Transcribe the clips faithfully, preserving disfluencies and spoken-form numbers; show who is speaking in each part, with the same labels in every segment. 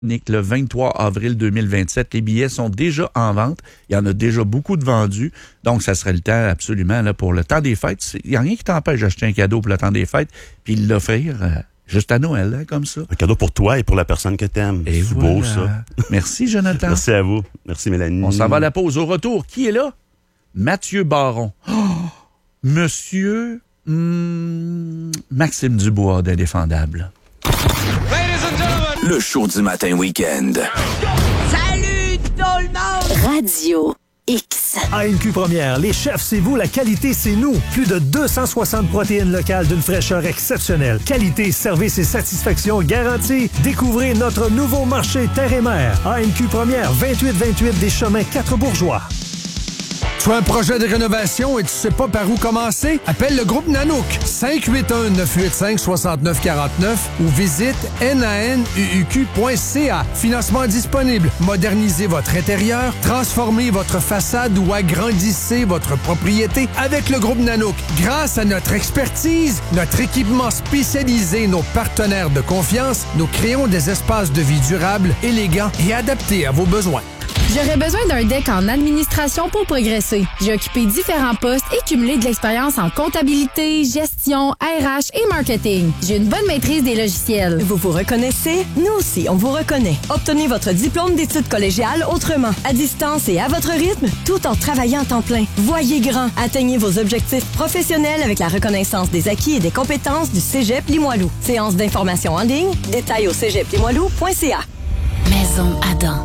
Speaker 1: Nick, le vingt-trois avril deux mille vingt-sept. Les billets sont déjà en vente. Il y en a déjà beaucoup de vendus. Donc, ça serait le temps absolument là, pour le temps des fêtes. Il n'y a rien qui t'empêche d'acheter un cadeau pour le temps des fêtes puis de l'offrir euh, juste à Noël, hein, comme ça.
Speaker 2: Un cadeau pour toi et pour la personne que t'aimes.
Speaker 1: Et
Speaker 2: c'est
Speaker 1: voilà.
Speaker 2: beau, ça.
Speaker 1: Merci, Jonathan.
Speaker 2: Merci à vous. Merci, Mélanie.
Speaker 1: On s'en va à la pause. Au retour, qui est là? Mathieu Baron. Oh, Monsieur hmm, Maxime Dubois d'Indéfendable.
Speaker 3: Le show du matin week-end.
Speaker 4: Salut tout le monde!
Speaker 5: Radio X.
Speaker 6: A N Q Première, les chefs, c'est vous, la qualité, c'est nous. Plus de deux cent soixante protéines locales d'une fraîcheur exceptionnelle. Qualité, service et satisfaction garantie. Découvrez notre nouveau marché terre et mer. A N Q Première, vingt-huit vingt-huit des Chemins quatre Bourgeois.
Speaker 7: Tu as un projet de rénovation et tu sais pas par où commencer? Appelle le groupe Nanook. cinq huit un neuf huit cinq six neuf quatre neuf ou visite nanuq point c a. Financement disponible. Modernisez votre intérieur, transformez votre façade ou agrandissez votre propriété avec le groupe Nanook. Grâce à notre expertise, notre équipement spécialisé et nos partenaires de confiance, nous créons des espaces de vie durables, élégants et adaptés à vos besoins.
Speaker 8: J'aurais besoin d'un deck en administration pour progresser. J'ai occupé différents postes et cumulé de l'expérience en comptabilité, gestion, R H et marketing. J'ai une bonne maîtrise des logiciels.
Speaker 5: Vous vous reconnaissez? Nous aussi, on vous reconnaît. Obtenez votre diplôme d'études collégiales autrement, à distance et à votre rythme, tout en travaillant à temps plein. Voyez grand. Atteignez vos objectifs professionnels avec la reconnaissance des acquis et des compétences du Cégep Limoilou. Séance d'information en ligne. Détails au cégep limoilou point c a.
Speaker 8: Maison Adam.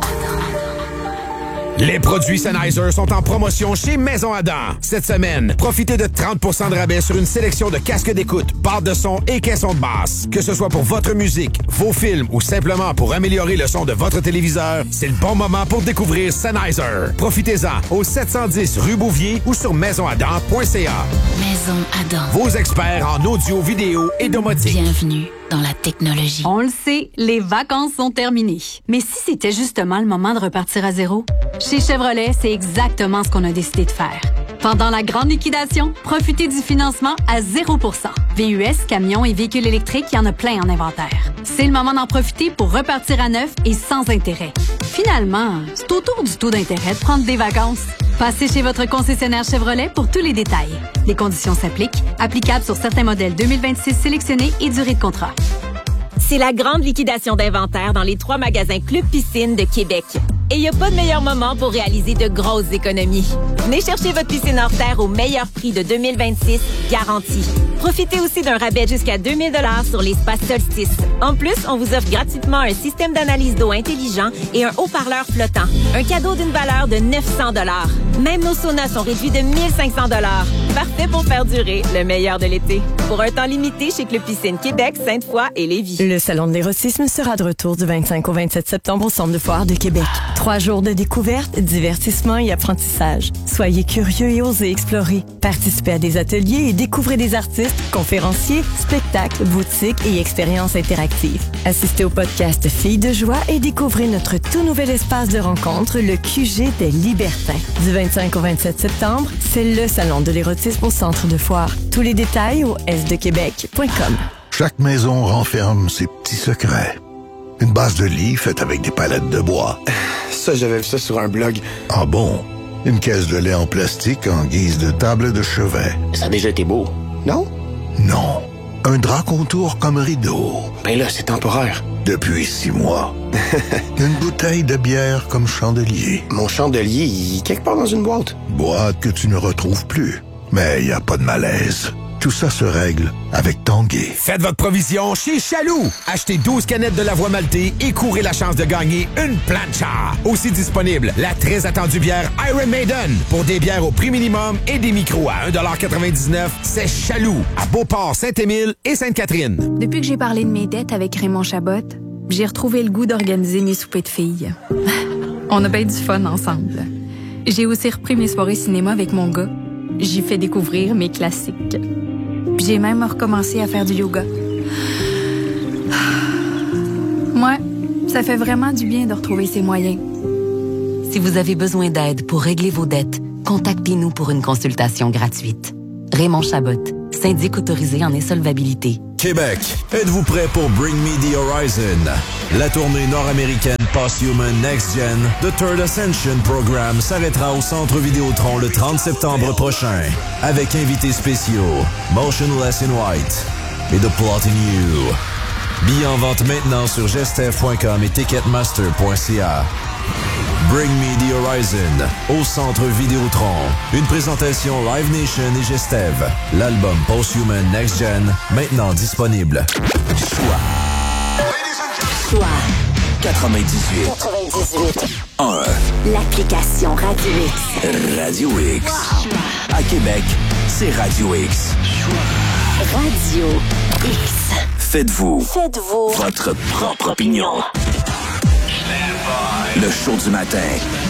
Speaker 9: Les produits Sennheiser sont en promotion chez Maison Adam. Cette semaine, profitez de trente pour cent de rabais sur une sélection de casques d'écoute, barres de son et caissons de basse. Que ce soit pour votre musique, vos films ou simplement pour améliorer le son de votre téléviseur, c'est le bon moment pour découvrir Sennheiser. Profitez-en au sept cent dix rue Bouvier ou sur maison adam point c a.
Speaker 8: Maison Adam.
Speaker 9: Vos experts en audio, vidéo et domotique.
Speaker 8: Bienvenue dans la technologie.
Speaker 10: On le sait, les vacances sont terminées. Mais si c'était justement le moment de repartir à zéro? Chez Chevrolet, c'est exactement ce qu'on a décidé de faire. Pendant la grande liquidation, profitez du financement à zéro pour cent. V U S, camions et véhicules électriques, il y en a plein en inventaire. C'est le moment d'en profiter pour repartir à neuf et sans intérêt. Finalement, c'est au tour du taux d'intérêt de prendre des vacances. Passez chez votre concessionnaire Chevrolet pour tous les détails. Les conditions s'appliquent, applicables sur certains modèles deux mille vingt-six sélectionnés et durée de contrat.
Speaker 11: C'est la grande liquidation d'inventaire dans les trois magasins Club Piscine de Québec. Et il n'y a pas de meilleur moment pour réaliser de grosses économies. Venez chercher votre piscine hors terre au meilleur prix de deux mille vingt-six, garanti. Profitez aussi d'un rabais jusqu'à deux mille dollars sur l'espace Solstice. En plus, on vous offre gratuitement un système d'analyse d'eau intelligent et un haut-parleur flottant. Un cadeau d'une valeur de neuf cents dollars. Même nos saunas sont réduits de mille cinq cents dollars. Parfait pour faire durer le meilleur de l'été. Pour un temps limité chez Club Piscine Québec, Sainte-Foy et Lévis.
Speaker 5: Le Salon de l'érotisme sera de retour du vingt-cinq au vingt-sept septembre au Centre de foire de Québec. Trois jours de découverte, divertissement et apprentissage. Soyez curieux et osez explorer. Participez à des ateliers et découvrez des artistes, conférenciers, spectacles, boutiques et expériences interactives. Assistez au podcast Filles de joie et découvrez notre tout nouvel espace de rencontre, le Q G des Libertins. Du vingt-cinq au vingt-sept septembre, c'est le Salon de l'érotisme au Centre de foire. Tous les détails au s de québec point com.
Speaker 12: Chaque maison renferme ses petits secrets. Une base de lit faite avec des palettes de bois.
Speaker 13: Ça, j'avais vu ça sur un blog.
Speaker 12: Ah bon? Une caisse de lait en plastique en guise de table de chevet.
Speaker 13: Ça a déjà été beau, non?
Speaker 12: Non. Un drap contour comme rideau.
Speaker 13: Ben là, c'est temporaire.
Speaker 12: Depuis six mois. Une bouteille de bière comme chandelier.
Speaker 13: Mon chandelier, il est quelque part dans une boîte.
Speaker 12: Boîte que tu ne retrouves plus. Mais il n'y a pas de malaise. Tout ça se règle avec Tanguay.
Speaker 9: Faites votre provision chez Chaloux. Achetez douze canettes de la voie maltée et courez la chance de gagner une plancha. Aussi disponible, la très attendue bière Iron Maiden. Pour des bières au prix minimum et des micros à un dollar quatre-vingt-dix-neuf, c'est Chaloux, à Beauport, Saint-Émile et Sainte-Catherine.
Speaker 14: Depuis que j'ai parlé de mes dettes avec Raymond Chabot, j'ai retrouvé le goût d'organiser mes soupers de filles. On a bien du fun ensemble. J'ai aussi repris mes soirées cinéma avec mon gars. J'y fais découvrir mes classiques. Puis j'ai même recommencé à faire du yoga. Moi, ça fait vraiment du bien de retrouver ses moyens.
Speaker 15: Si vous avez besoin d'aide pour régler vos dettes, contactez-nous pour une consultation gratuite. Raymond Chabot, syndic autorisé en insolvabilité.
Speaker 16: Québec, êtes-vous prêt pour Bring Me the Horizon? La tournée nord-américaine Posthuman Next Gen The Third Ascension Program s'arrêtera au Centre Vidéotron le trente septembre prochain, avec invités spéciaux, Motionless in White et The Plot in You. Billets en vente maintenant sur gestev point com et ticketmaster point c a. Bring Me the Horizon au Centre Vidéotron. Une présentation Live Nation et Gestev. L'album Posthuman Next Gen, maintenant disponible.
Speaker 3: Choix.
Speaker 4: Choix.
Speaker 3: quatre-vingt-dix-huit.
Speaker 4: quatre-vingt-dix-huit.
Speaker 3: un.
Speaker 4: L'application Radio X.
Speaker 3: Radio X. À Québec, c'est Radio X.
Speaker 4: Radio X.
Speaker 3: Faites-vous.
Speaker 4: Faites-vous.
Speaker 3: Votre propre opinion. Le show du matin.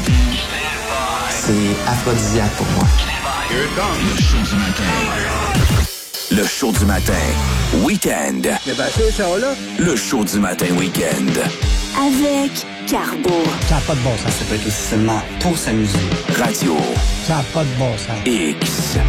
Speaker 17: C'est aphrodisiaque pour moi.
Speaker 3: Le show du matin. Le show du matin. Week-end.
Speaker 17: Eh ben, c'est ça, là.
Speaker 3: Le show du matin week-end.
Speaker 4: Avec Carbo.
Speaker 17: Ça n'a pas de bon sens. Ça peut être aussi seulement pour s'amuser.
Speaker 3: Radio.
Speaker 17: Ça n'a pas de bon sens.
Speaker 3: X.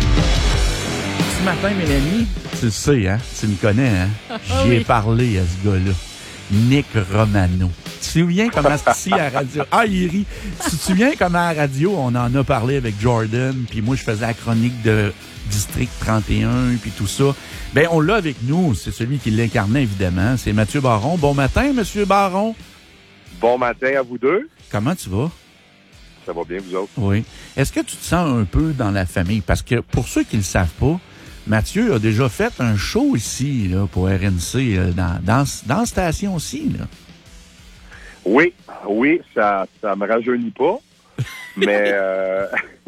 Speaker 1: Ce matin, Mélanie, tu le sais, hein? Tu me connais, hein? J'y ai
Speaker 18: oui.
Speaker 1: parlé à ce gars-là. Nick Romano. Tu te souviens comment ici à la radio... Ah, il rit. Tu te souviens comment à la radio, on en a parlé avec Jordan, puis moi, je faisais la chronique de District trente et un, puis tout ça. Ben, on l'a avec nous. C'est celui qui l'incarnait, évidemment. C'est Mathieu Baron. Bon matin, Monsieur Baron.
Speaker 19: Bon matin à vous deux.
Speaker 1: Comment tu vas?
Speaker 19: Ça va bien, vous autres?
Speaker 1: Oui. Est-ce que tu te sens un peu dans la famille? Parce que pour ceux qui ne le savent pas, Mathieu a déjà fait un show ici là, pour R N C, là, dans, dans, dans la station aussi. Là.
Speaker 19: Oui, oui, ça ça me rajeunit pas. mais euh,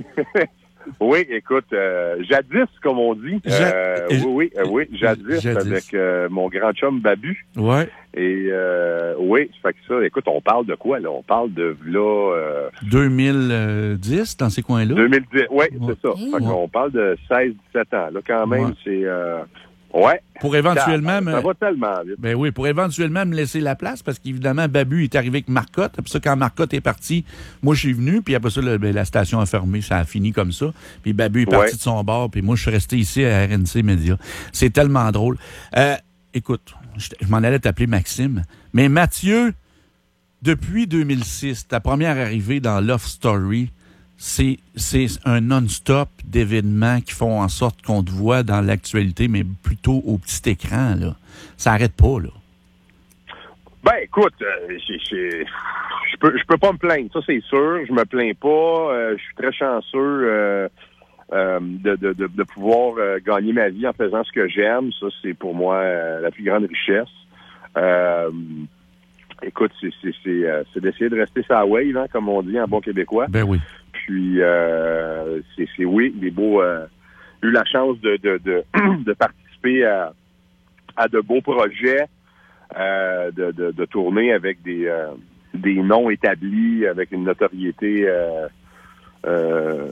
Speaker 19: oui, écoute, euh, jadis, comme on dit. Euh, oui, oui, euh, oui, jadis, jadis. avec euh, mon grand chum Babu.
Speaker 1: Ouais.
Speaker 19: Et euh, oui, ça fait que ça, écoute, on parle de quoi, là? On parle de là. Euh,
Speaker 1: deux mille dix, dans ces coins-là?
Speaker 19: deux mille dix, oui,
Speaker 1: ouais.
Speaker 19: c'est ça.
Speaker 1: Mmh.
Speaker 19: Fait qu'on parle de seize dix-sept ans. Là, quand même, ouais. c'est. Euh, Ouais.
Speaker 1: Pour éventuellement...
Speaker 19: Ça,
Speaker 1: me...
Speaker 19: ça va tellement vite.
Speaker 1: Ben oui, pour éventuellement me laisser la place, parce qu'évidemment, Babu est arrivé avec Marcotte. Après ça, quand Marcotte est parti, moi, je suis venu, puis après ça, le, ben, la station a fermé, ça a fini comme ça. Puis Babu est parti ouais. de son bord, puis moi, je suis resté ici à R N C Média. C'est tellement drôle. Euh, écoute, je, je m'en allais t'appeler Maxime, mais Mathieu, depuis deux mille six, ta première arrivée dans Love Story... C'est, c'est un non-stop d'événements qui font en sorte qu'on te voit dans l'actualité, mais plutôt au petit écran, là. Ça arrête pas, là.
Speaker 19: Ben, écoute, euh, je peux je peux pas me plaindre, ça c'est sûr. Je me plains pas. Euh, je suis très chanceux euh, euh, de, de, de, de pouvoir euh, gagner ma vie en faisant ce que j'aime. Ça, c'est pour moi euh, la plus grande richesse. Euh, écoute, c'est, c'est, c'est, euh, c'est d'essayer de rester sa wave, hein, comme on dit en bon québécois.
Speaker 1: Ben oui.
Speaker 19: Puis, euh, c'est, c'est oui, des beaux... Euh, eu la chance de, de, de, de participer à, à de beaux projets, euh, de, de, de tourner avec des, euh, des noms établis, avec une notoriété euh, euh,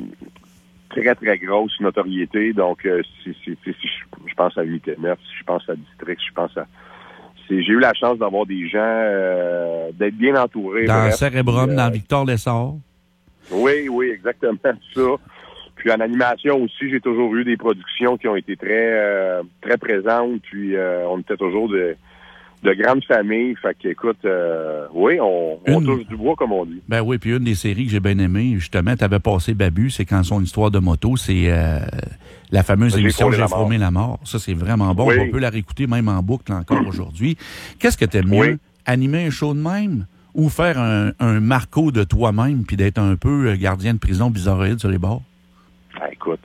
Speaker 19: très, très grosse notoriété. Donc, euh, c'est, c'est, c'est, si je, je pense à huit neuf, si je pense à District, je pense à... C'est, j'ai eu la chance d'avoir des gens, euh, d'être bien entouré.
Speaker 1: Dans Cérébrum, euh, dans Victor Lessard.
Speaker 19: Oui, oui, exactement ça. Puis en animation aussi, j'ai toujours eu des productions qui ont été très euh, très présentes. Puis euh, on était toujours de, de grandes familles. Fait qu'écoute, euh, oui, on, on touche du bois, comme on dit.
Speaker 1: Ben oui, puis une des séries que j'ai bien aimées, justement, t'avais passé Babu, c'est quand son histoire de moto, c'est euh, la fameuse
Speaker 19: J'ai
Speaker 1: émission
Speaker 19: frôlé
Speaker 1: J'ai
Speaker 19: la
Speaker 1: frôlé la mort. Ça, c'est vraiment bon.
Speaker 19: Oui.
Speaker 1: On peut la réécouter même en boucle encore aujourd'hui. Qu'est-ce que t'aimes mieux?
Speaker 19: Oui.
Speaker 1: Animer un show de même? Ou faire un, un Marco de toi-même puis d'être un peu gardien de prison bizarroïde sur les bords?
Speaker 19: Ah, écoute,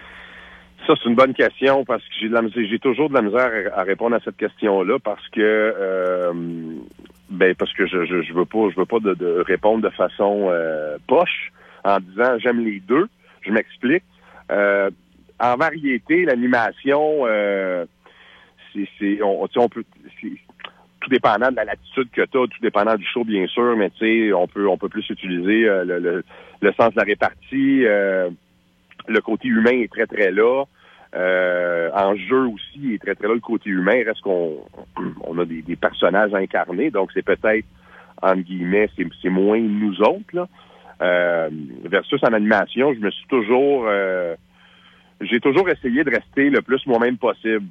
Speaker 19: ça, c'est une bonne question parce que j'ai, de la, j'ai toujours de la misère à, à répondre à cette question-là parce que euh, ben parce que je, je, je veux pas je veux pas de, de répondre de façon euh, poche en disant j'aime les deux. Je m'explique. Euh, en variété, l'animation, euh, c'est, c'est on, on peut c'est, tout dépendant de la latitude que tu as, tout dépendant du show, bien sûr, mais tu sais, on peut on peut plus utiliser euh, le, le, le sens de la répartie. Euh, le côté humain est très, très là. Euh, en jeu aussi, il est très, très là, le côté humain. Reste qu'on on a des, des personnages incarnés, donc c'est peut-être, entre guillemets, c'est, c'est moins nous autres, là. Euh, versus en animation, je me suis toujours... Euh, j'ai toujours essayé de rester le plus moi-même possible.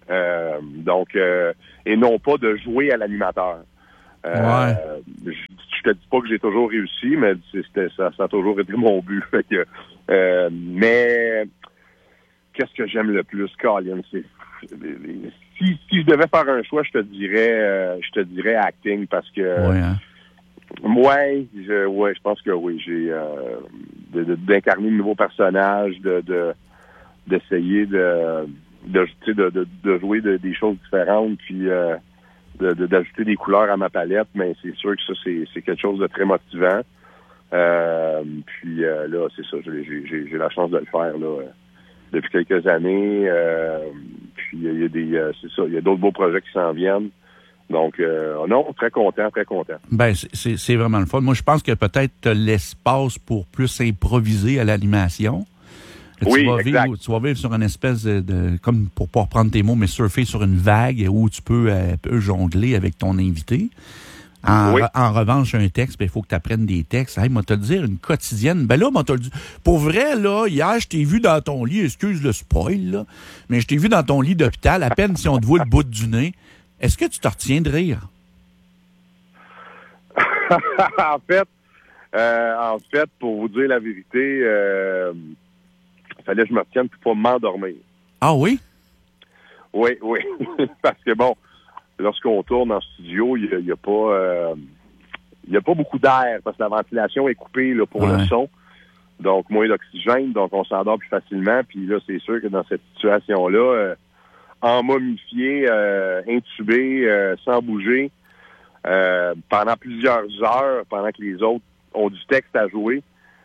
Speaker 19: Euh, donc, euh, et non pas de jouer à l'animateur. Euh,
Speaker 1: ouais.
Speaker 19: Je, je te dis pas que j'ai toujours réussi, mais c'était, ça, ça a toujours été mon but. Fait que, euh, mais qu'est-ce que j'aime le plus, Colin? C'est, si, si je devais faire un choix, je te dirais, euh, je te dirais acting parce que.
Speaker 1: Ouais, hein?
Speaker 19: Ouais, je, ouais, je pense que oui. J'ai euh, de, de, d'incarner de nouveaux personnages, de, de d'essayer de de, de, de, de jouer de, des choses différentes, puis euh, de, de, d'ajouter des couleurs à ma palette. Mais c'est sûr que ça, c'est, c'est quelque chose de très motivant. Euh, puis euh, là, c'est ça, j'ai, j'ai, j'ai la chance de le faire là euh, depuis quelques années. Euh, puis il y a des, euh, c'est ça, il y a d'autres beaux projets qui s'en viennent. Donc, euh, non, très content, très content.
Speaker 1: Ben, c'est, c'est vraiment le fun. Moi, je pense que peut-être t'as l'espace pour plus improviser à l'animation. Tu
Speaker 19: oui,
Speaker 1: vas
Speaker 19: exact.
Speaker 1: Vivre, tu vas vivre sur une espèce de, de comme pour pas reprendre tes mots, mais surfer sur une vague où tu peux, euh, peux jongler avec ton invité. En,
Speaker 19: oui.
Speaker 1: en revanche, un texte, il faut que tu apprennes des textes. Hey, moi, te le dire, une quotidienne. Ben là, moi, te le dire. Pour vrai, là, hier, je t'ai vu dans ton lit, excuse le spoil, là, mais je t'ai vu dans ton lit d'hôpital, à peine si on te voit le bout du nez. Est-ce que tu te retiens de rire?
Speaker 19: en fait, euh, en fait, pour vous dire la vérité, euh, il fallait que je me retienne pour pas m'endormir.
Speaker 1: Ah oui?
Speaker 19: Oui, oui. Parce que bon, lorsqu'on tourne en studio, il n'y a, a pas euh, il y a pas beaucoup d'air parce que la ventilation est coupée là, pour
Speaker 1: ouais.
Speaker 19: le son. Donc, moins d'oxygène, donc on s'endort plus facilement. Puis là, c'est sûr que dans cette situation-là, euh, en momifié, euh, intubé, euh, sans bouger, euh, pendant plusieurs heures, pendant que les autres ont du texte à jouer.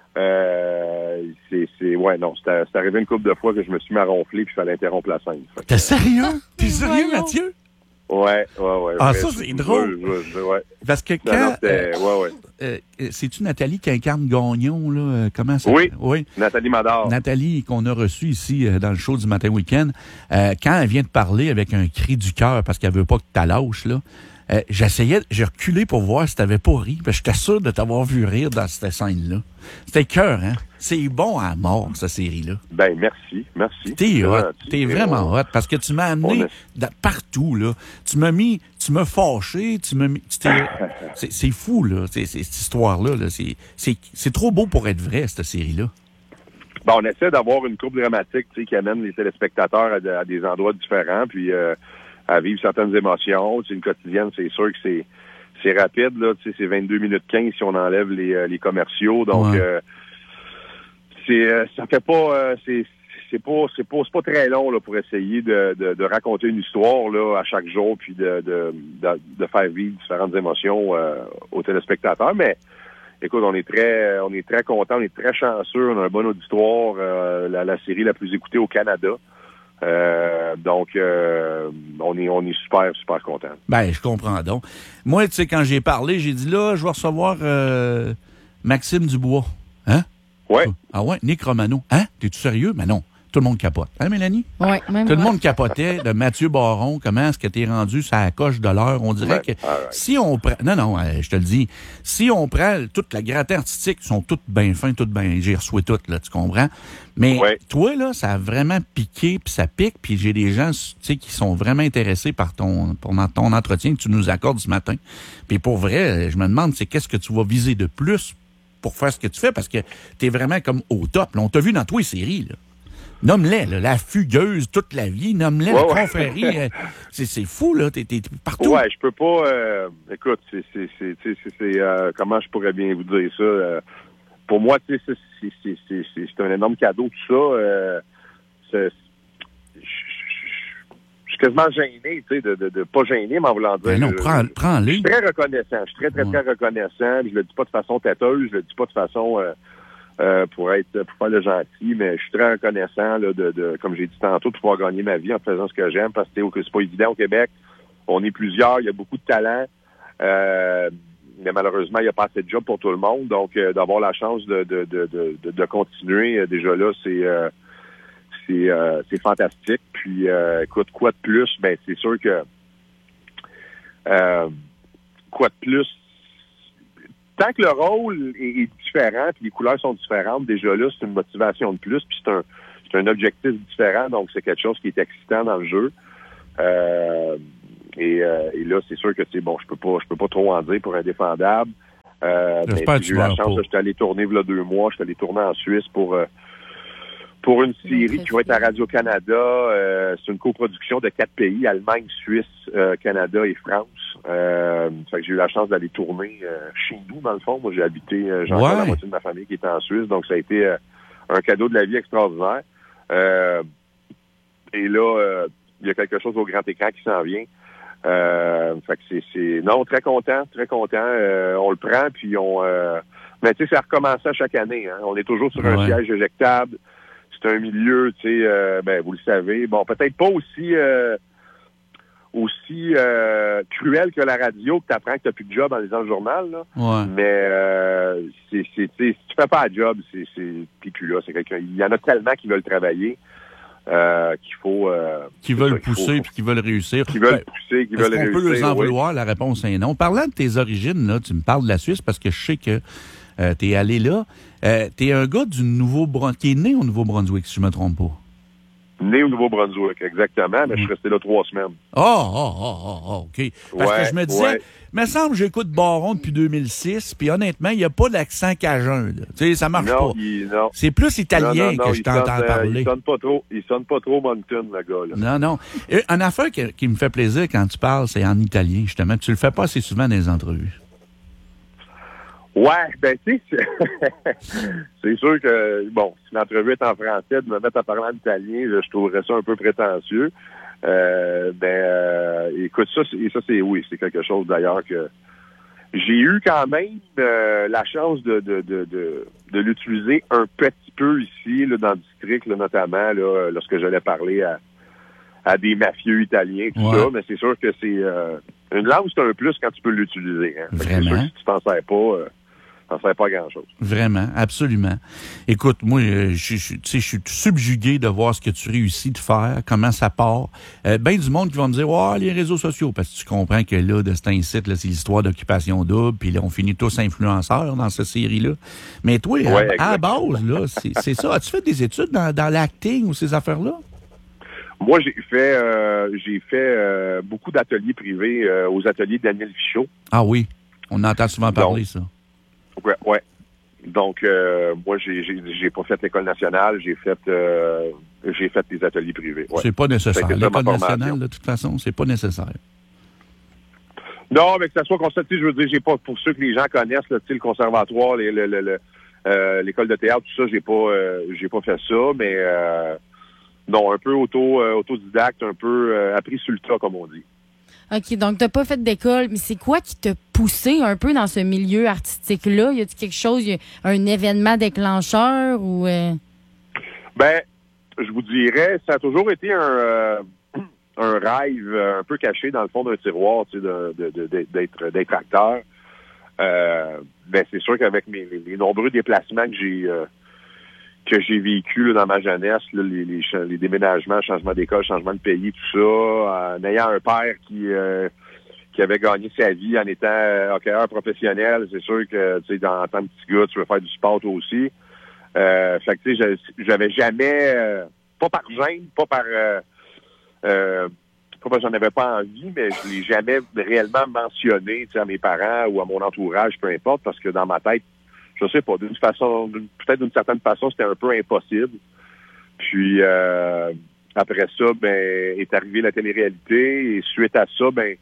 Speaker 19: Euh, c'est, c'est, ouais, non, c'est, c'est arrivé une couple de fois que je me suis mis à ronfler puis il fallait interrompre la scène. Fait
Speaker 1: T'es sérieux? T'es sérieux, Mathieu?
Speaker 19: Ouais, ouais, ouais.
Speaker 1: Ah,
Speaker 19: ouais,
Speaker 1: ça, c'est drôle.
Speaker 19: Je, je, ouais.
Speaker 1: Parce que quand...
Speaker 19: Non, non, euh, ouais, ouais.
Speaker 1: Euh, c'est-tu Nathalie qui incarne Gagnon, là? Euh, comment ça
Speaker 19: Oui,
Speaker 1: oui.
Speaker 19: Nathalie Madard.
Speaker 1: Nathalie, qu'on a reçue ici euh, dans le show du Matin Week-end, euh, quand elle vient de parler avec un cri du cœur parce qu'elle veut pas que tu lâches, là, euh, j'essayais, j'ai reculé pour voir si t'avais pas ri, parce que j'étais sûr de t'avoir vu rire dans cette scène-là. C'était cœur, hein? C'est bon à mort, cette série-là.
Speaker 19: Ben, merci, merci.
Speaker 1: T'es hot, t'es vraiment hot, parce que tu m'as amené a... partout, là. Tu m'as mis, tu m'as fâché, tu m'as mis, tu t'es, c'est, c'est fou, là, c'est, c'est, cette histoire-là, là. C'est, c'est, c'est trop beau pour être vrai, cette série-là.
Speaker 19: Ben, on essaie d'avoir une courbe dramatique, tu sais, qui amène les téléspectateurs à, de, à des endroits différents, puis euh, à vivre certaines émotions. Tu sais, une quotidienne, c'est sûr que c'est, c'est rapide, là, tu sais, c'est vingt-deux minutes quinze si on enlève les, euh, les commerciaux, donc...
Speaker 1: Ouais.
Speaker 19: Euh, C'est, euh, ça fait pas, euh, c'est, c'est pas, c'est pas, c'est pas très long là pour essayer de, de, de raconter une histoire là à chaque jour puis de, de, de, de faire vivre différentes émotions euh, aux téléspectateurs. Mais écoute, on est très, on est très content, on est très chanceux, on a un bon auditoire, euh, la, la série la plus écoutée au Canada. Euh, donc, euh, on est, on est super, super content.
Speaker 1: Ben, je comprends donc. Moi, tu sais, quand j'ai parlé, j'ai dit là, je vais recevoir euh, Maxime Dubois, hein?
Speaker 19: Ouais.
Speaker 1: Ah ouais, Nick Romano. Hein? T'es-tu sérieux? Mais non. Tout le monde capote. Hein, Mélanie?
Speaker 8: Oui, même
Speaker 1: Tout le
Speaker 8: ouais.
Speaker 1: monde capotait de Mathieu Baron. Comment est-ce que t'es rendu ça coche de l'heure? On dirait
Speaker 19: ouais.
Speaker 1: que right. si on prend... Non, non, euh, je te le dis. Si on prend toute la gratte artistique, ils sont toutes bien fins, toutes bien... J'ai reçu toutes, là, tu comprends? Mais
Speaker 19: ouais.
Speaker 1: toi, là, ça a vraiment piqué, puis ça pique, puis j'ai des gens, tu sais, qui sont vraiment intéressés par ton, pour ton entretien que tu nous accordes ce matin. Puis pour vrai, je me demande, c'est qu'est-ce que tu vas viser de plus pour faire ce que tu fais, parce que t'es vraiment comme au top. Là. On t'a vu dans tous les séries, là. Nomme-les, là, la fugueuse, toute la vie, nomme-les,
Speaker 19: ouais,
Speaker 1: la
Speaker 19: ouais.
Speaker 1: confrérie. euh, c'est, c'est fou, là, t'es, t'es partout.
Speaker 19: Ouais, je peux pas... Euh, écoute, c'est... c'est, c'est, c'est, c'est, c'est euh, comment je pourrais bien vous dire ça? Euh, pour moi, tu sais, c'est, c'est, c'est, c'est, c'est, c'est un énorme cadeau, tout ça. Euh, c'est, je suis quasiment gêné, tu sais, de, de, de pas gêné, mais en voulant dire...
Speaker 1: Ben non,
Speaker 19: je,
Speaker 1: prends, prends-les.
Speaker 19: Je suis très reconnaissant. Je suis très, très,
Speaker 1: ouais.
Speaker 19: très reconnaissant. Je le dis pas de façon têteuse, je le dis pas de façon... Euh, Euh, pour être pour faire le gentil, mais je suis très reconnaissant là, de, de, comme j'ai dit tantôt, de pouvoir gagner ma vie en faisant ce que j'aime, parce que c'est pas évident au Québec. On est plusieurs, il y a beaucoup de talent, euh, mais malheureusement, il n'y a pas assez de job pour tout le monde. Donc, euh, d'avoir la chance de, de, de, de, de continuer, euh, déjà là, c'est euh, c'est, euh, c'est fantastique. Puis, euh, écoute, quoi de plus? Ben, c'est sûr que euh, quoi de plus? Tant que le rôle est, est différent, puis les couleurs sont différentes, déjà là, c'est une motivation de plus, puis c'est un, c'est un objectif différent, donc c'est quelque chose qui est excitant dans le jeu. Euh, et, euh, et là, c'est sûr que c'est bon, je peux pas, je peux pas trop en dire pour Indéfendable. Euh,
Speaker 1: J'espère que
Speaker 19: j'ai eu la
Speaker 1: tu vas
Speaker 19: chance,
Speaker 1: pas.
Speaker 19: j'étais allé tourner il y a deux mois, j'étais allé tourner en Suisse pour euh, pour une série qui va être à Radio-Canada. Euh, c'est une coproduction de quatre pays, Allemagne, Suisse, euh, Canada et France. Euh, fait que j'ai eu la chance d'aller tourner euh, chez nous, dans le fond. Moi, j'ai habité, euh, j'ai encore
Speaker 1: Ouais.
Speaker 19: la moitié de ma famille qui était en Suisse, donc ça a été euh, un cadeau de la vie extraordinaire. Euh, et là, euh, il y a quelque chose au grand écran qui s'en vient. Euh, fait que c'est, c'est... Non, très content, très content. Euh, on le prend, puis on... Euh... Mais tu sais, ça recommence à chaque année. Hein. On est toujours sur un
Speaker 1: Ouais.
Speaker 19: siège éjectable. C'est un milieu, tu sais, euh, ben, vous le savez. Bon, peut-être pas aussi... Euh... aussi euh, cruel que la radio, que tu apprends que tu n'as plus de job en lisant le journal, là.
Speaker 1: Ouais.
Speaker 19: Mais euh, c'est, c'est, tu sais, si tu fais pas la job, c'est, c'est, puis puis là, c'est quelqu'un. Il y en a tellement qui veulent travailler euh, qu'il faut. Euh,
Speaker 1: Qui veulent
Speaker 19: ça, qu'il
Speaker 1: pousser
Speaker 19: faut-
Speaker 1: puis qui veulent réussir.
Speaker 19: Qui veulent
Speaker 1: Ben,
Speaker 19: pousser, qui
Speaker 1: est-ce
Speaker 19: veulent
Speaker 1: qu'on
Speaker 19: réussir.
Speaker 1: peut les en
Speaker 19: oui.
Speaker 1: vouloir? La réponse est non. Parlant de tes origines, là, tu me parles de la Suisse parce que je sais que euh, tu es allé là. Euh, tu es un gars du Nouveau-Brunswick, qui est né au Nouveau-Brunswick, si je me trompe pas.
Speaker 19: Né au Nouveau-Brunswick, exactement, mais je suis resté là trois semaines.
Speaker 1: Ah, ah, ah, ah, ah, OK. Parce
Speaker 19: Ouais,
Speaker 1: que je me disais,
Speaker 19: ouais.
Speaker 1: me semble que j'écoute Baron depuis deux mille six, puis honnêtement, il n'y a pas d'accent cajun. Là. Tu sais, ça marche
Speaker 19: Non,
Speaker 1: pas.
Speaker 19: il, non.
Speaker 1: C'est plus italien
Speaker 19: Non, non, non,
Speaker 1: que je
Speaker 19: il
Speaker 1: t'entends
Speaker 19: sonne, euh,
Speaker 1: parler.
Speaker 19: Il sonne pas trop, il sonne pas trop Moncton, le gars, là.
Speaker 1: Non, non. Et une affaire qui, qui me fait plaisir quand tu parles, c'est en italien, justement. Tu le fais pas assez souvent dans les entrevues.
Speaker 19: Ouais, ben tu sais, c'est- c'est sûr que, bon, si l'entrevue est en français, de me mettre à parler en italien, je, je trouverais ça un peu prétentieux. Euh, ben, euh, écoute, ça, c'est, ça c'est, oui, c'est quelque chose d'ailleurs que j'ai eu quand même euh, la chance de, de, de, de, de l'utiliser un petit peu ici, là, dans le district, là, notamment, là, lorsque j'allais parler à, à des mafieux italiens, tout
Speaker 1: Ouais.
Speaker 19: ça, mais c'est sûr que c'est euh, une langue, c'est un plus quand tu peux l'utiliser. Hein. Fait que c'est sûr
Speaker 1: Vraiment?
Speaker 19: que si tu t'en sers pas, euh, ça ne sert pas à grand-chose.
Speaker 1: Vraiment, absolument. Écoute, moi, euh, je, je, tu sais, je suis subjugué de voir ce que tu réussis de faire, comment ça part. Euh, ben du monde qui va me dire, ouais, les réseaux sociaux, parce que tu comprends que là, de cet incite, là, c'est l'histoire d'occupation double, puis là, on finit tous influenceurs dans cette série-là. Mais toi, à-
Speaker 19: Ouais,
Speaker 1: à, la
Speaker 19: exactement.
Speaker 1: base, là, c'est, c'est ça. As-tu fait des études dans, dans l'acting ou ces affaires-là?
Speaker 19: Moi, j'ai fait euh, j'ai fait euh, beaucoup d'ateliers privés euh, aux ateliers de Daniel Fichot.
Speaker 1: Ah oui, on entend souvent parler,
Speaker 19: Donc,
Speaker 1: ça.
Speaker 19: Ouais, ouais. Donc, euh, moi, j'ai, j'ai j'ai pas fait l'école nationale, j'ai fait euh, j'ai fait des ateliers privés. Ouais.
Speaker 1: C'est pas nécessaire.
Speaker 19: Ça a été ça, ma
Speaker 1: L'école
Speaker 19: formation.
Speaker 1: nationale, de toute façon, c'est pas nécessaire.
Speaker 19: Non, mais que ça soit constaté, je veux dire, j'ai pas, pour ceux que les gens connaissent, là, tu sais, le conservatoire, les, le, le, le, euh, l'école de théâtre, tout ça, j'ai pas, euh, j'ai pas fait ça, mais euh, non, un peu auto, euh, autodidacte, un peu euh, appris sur le tas, comme on dit.
Speaker 18: OK, donc t'as pas fait d'école, mais c'est quoi qui t'a poussé un peu dans ce milieu artistique-là? Y a-t-il quelque chose, y a un événement déclencheur ou... euh?
Speaker 19: Ben, je vous dirais, ça a toujours été un, euh, un rêve euh, un peu caché dans le fond d'un tiroir, tu sais, de, de, de- de- d'être, d'être acteur. Euh, ben, c'est sûr qu'avec mes, les, les nombreux déplacements que j'ai euh, que j'ai vécu là, dans ma jeunesse, là, les, les, cha- les déménagements, changement d'école, changement de pays, tout ça, en ayant un père qui euh, qui avait gagné sa vie en étant euh, hockeyeur professionnel, c'est sûr que tu sais, dans en tant que petit gars, tu veux faire du sport toi aussi. Euh, fait que tu sais, je- j'avais jamais, euh, pas par gêne, pas par, euh, euh, pas parce que j'en avais pas envie, mais je l'ai jamais réellement mentionné, tu sais, à mes parents ou à mon entourage, peu importe, parce que dans ma tête, je sais pas, d'une façon, d'une- peut-être d'une certaine façon, c'était un peu impossible. Puis euh, après ça, ben, est arrivée la télé-réalité, et suite à ça, ben,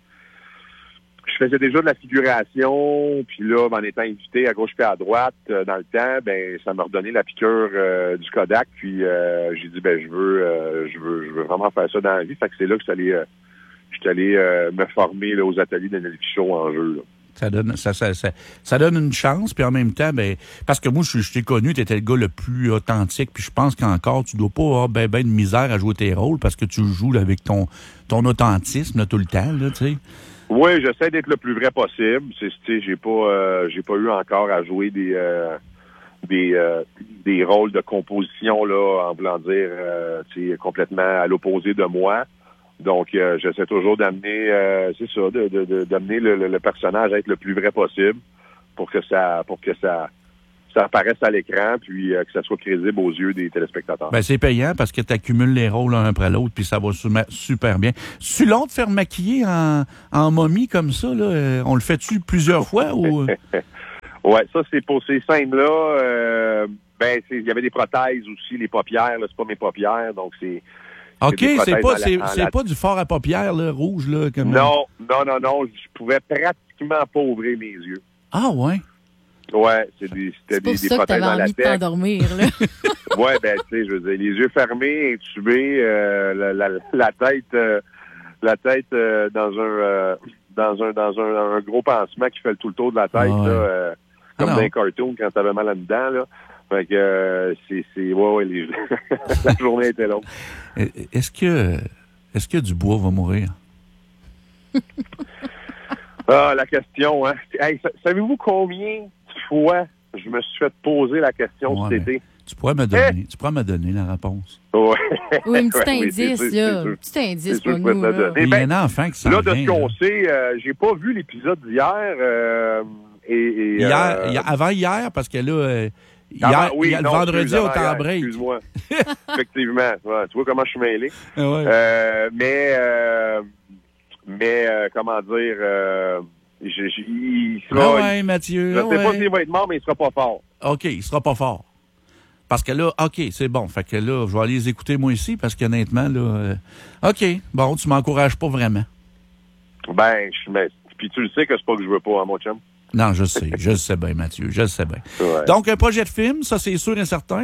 Speaker 19: je faisais déjà de la figuration, puis là, en étant invité à gauche puis à droite euh, dans le temps, ben ça m'a redonné la piqûre euh, du Kodak, puis euh, j'ai dit ben je veux, euh, je veux, je veux vraiment faire ça dans la vie. Fait que c'est là que je suis allé, euh, je suis allé euh, me former là, aux ateliers d'Daniel Fichot en jeu. Là.
Speaker 1: Ça donne, ça, ça, ça, ça donne une chance, puis en même temps, ben, parce que moi, je, je t'ai connu, tu étais le gars le plus authentique, puis je pense qu'encore, tu dois pas avoir ben, ben de misère à jouer tes rôles parce que tu joues là, avec ton, ton authentisme là, tout le temps, là, tu sais.
Speaker 19: Oui, j'essaie d'être le plus vrai possible. C'est, tu sais, j'ai pas, euh, j'ai pas eu encore à jouer des, euh, des, euh, des rôles de composition là, en voulant dire, euh, tu sais, complètement à l'opposé de moi. Donc, euh, j'essaie toujours d'amener, euh, c'est ça, de, de, de- d'amener le, le, le personnage à être le plus vrai possible pour que ça, pour que ça, ça apparaisse à l'écran, puis euh, que ça soit crédible aux yeux des téléspectateurs.
Speaker 1: Ben, c'est payant parce que tu accumules les rôles l'un après l'autre, puis ça va super bien. C'est long de faire maquiller en, en momie comme ça, là? On le fait-tu plusieurs fois ou...
Speaker 19: Ouais, ça, c'est pour ces scènes-là. Euh, ben, il y avait des prothèses aussi, les paupières, là, c'est pas mes paupières, donc c'est...
Speaker 1: OK, c'est pas, c'est,
Speaker 19: la,
Speaker 1: c'est
Speaker 19: la...
Speaker 1: pas du fort à paupières, là, rouge, là, comme...
Speaker 19: Non, non, non, non, je pouvais pratiquement pas ouvrir mes yeux.
Speaker 1: Ah, ouais?
Speaker 19: Ouais, c'est des, c'était
Speaker 18: c'est pour
Speaker 19: des,
Speaker 18: ça
Speaker 19: des
Speaker 18: que
Speaker 19: prothèses
Speaker 18: t'avais
Speaker 19: en
Speaker 18: envie
Speaker 19: latex.
Speaker 18: de t'endormir, là.
Speaker 19: Ouais, ben, tu sais, je veux dire, les yeux fermés, intubés, euh, la, la, la tête, euh, la tête euh, dans un, euh, dans un, dans un, un gros pansement qui fait tout le tour de la tête, ah ouais. là, euh, comme ah dans un cartoon quand t'avais mal là-dedans, là. Fait que, euh, c'est, c'est, ouais, ouais, les... la journée était longue.
Speaker 1: Est-ce que, est-ce que Dubois va mourir?
Speaker 19: Ah, la question, hein. Hey, savez-vous combien de fois je me suis fait poser la question
Speaker 1: ouais,
Speaker 19: cet été?
Speaker 1: Tu pourrais me donner, hey! tu pourrais me donner la réponse.
Speaker 19: Ouais.
Speaker 18: Oui, un petit
Speaker 19: ouais,
Speaker 18: indice,
Speaker 19: oui,
Speaker 18: là. Un petit indice pour nous, là.
Speaker 1: Il y a un enfant qui s'en
Speaker 19: Là,
Speaker 1: vient,
Speaker 19: de ce qu'on
Speaker 1: là.
Speaker 19: sait, euh, j'ai pas vu l'épisode d'hier, euh, et, et,
Speaker 1: hier,
Speaker 19: euh,
Speaker 1: hier, avant hier, parce que là, euh, hier,
Speaker 19: avant, oui,
Speaker 1: hier,
Speaker 19: non,
Speaker 1: le vendredi au temps break.
Speaker 19: Excuse-moi. Effectivement. Ouais, tu vois comment je suis mêlé.
Speaker 1: Ouais.
Speaker 19: Euh, mais, euh, mais, euh, comment dire, euh, je, je, il sera...
Speaker 1: Ah ouais, Mathieu.
Speaker 19: Je ne
Speaker 1: ah
Speaker 19: sais
Speaker 1: ouais.
Speaker 19: pas s'il va être mort, mais il sera pas fort.
Speaker 1: OK, il sera pas fort. Parce que là, OK, c'est bon. Fait que là, je vais aller les écouter moi ici, parce qu'honnêtement, là, euh, OK, bon, tu m'encourages pas vraiment.
Speaker 19: Ben, je, mais, puis tu le sais que c'est pas que je veux pas, hein, mon chum?
Speaker 1: Non, je sais, je le sais bien, Mathieu, je le sais bien.
Speaker 19: Ouais.
Speaker 1: Donc, un projet de film, ça, c'est sûr et certain.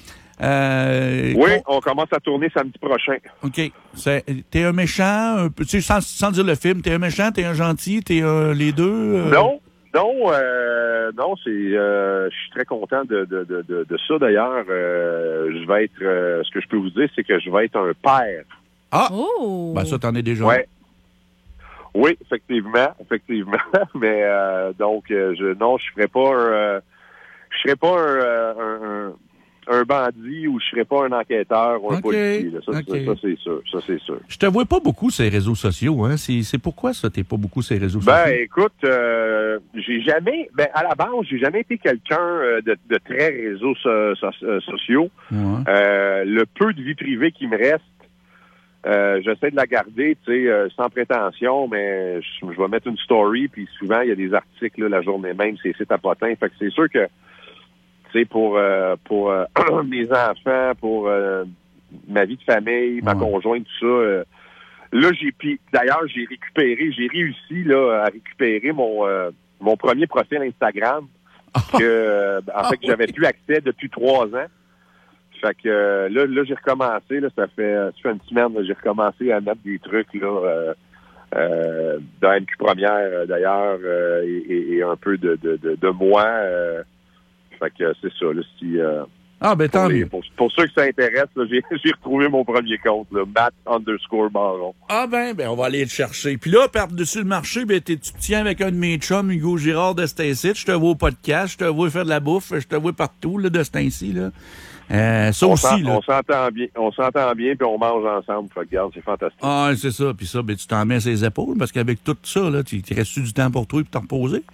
Speaker 1: Euh,
Speaker 19: oui, on... on commence à tourner samedi prochain.
Speaker 1: OK. C'est, t'es un méchant, un peu, tu sais, sans, sans dire le film, t'es un méchant, t'es un gentil, t'es un, les deux? Euh...
Speaker 19: Non, non, euh, non, c'est, euh, je suis très content de, de, de, de, de ça, d'ailleurs. Euh, je vais être, euh, ce que je peux vous dire, c'est que je vais être un père.
Speaker 1: Ah!
Speaker 18: Oh!
Speaker 1: Ben ça, t'en es déjà.
Speaker 19: Ouais. Oui, effectivement, effectivement. Mais euh, donc, euh, je non, je ferai pas un, euh, je serai pas un, un, un, un bandit ou je serai pas un enquêteur ou un
Speaker 1: okay,
Speaker 19: policier. Là. Ça,
Speaker 1: okay.
Speaker 19: ça, ça, c'est sûr. Ça, c'est sûr.
Speaker 1: Je te vois pas beaucoup sur les réseaux sociaux, hein. C'est, c'est pourquoi ça, t'es pas beaucoup sur les réseaux
Speaker 19: ben,
Speaker 1: sociaux?
Speaker 19: Ben, écoute, euh, j'ai jamais, ben, à la base, j'ai jamais été quelqu'un euh, de, de très réseaux so, so, so, sociaux.
Speaker 1: Ouais.
Speaker 19: Euh, le peu de vie privée qui me reste, Euh, j'essaie de la garder, tu sais, euh, sans prétention, mais je, je vais mettre une story, puis souvent, il y a des articles là, la journée même, c'est c'est à potin. Fait que c'est sûr que, tu sais, pour euh, pour euh, mes enfants, pour euh, ma vie de famille, ma
Speaker 1: ouais.
Speaker 19: conjointe, tout ça, euh, là, j'ai puis d'ailleurs, j'ai récupéré, j'ai réussi là à récupérer mon euh, mon premier profil Instagram, que euh, en fait que j'avais plus accès depuis trois ans. Fait que euh, là, là, j'ai recommencé, là, ça fait, ça fait une semaine, là, j'ai recommencé à mettre des trucs là, euh, euh, dans M Q Première euh, d'ailleurs, euh, et, et un peu de, de, de, de moi. Euh, fait que c'est ça, là, si euh,
Speaker 1: ah, ben, tant
Speaker 19: pour, les,
Speaker 1: mieux.
Speaker 19: pour, pour ceux que ça intéresse, là, j'ai, j'ai retrouvé mon premier compte, là, Matt underscore Baron.
Speaker 1: Ah ben, ben, on va aller le chercher. Puis là, par-dessus le marché, ben, tu te tiens avec un de mes chums, Hugo Girard de Stacy. Je te vois au podcast, je te vois faire de la bouffe, je te vois partout, là, de Stacy, là. Euh, ça
Speaker 19: on
Speaker 1: aussi, là.
Speaker 19: On s'entend bien, on s'entend bien, puis on mange ensemble. Fait que, regarde, c'est fantastique.
Speaker 1: Ah, c'est ça. Puis ça, ben, tu t'en mets ses épaules, parce qu'avec tout ça, là, tu restes-tu du temps pour toi et pour t'en reposer?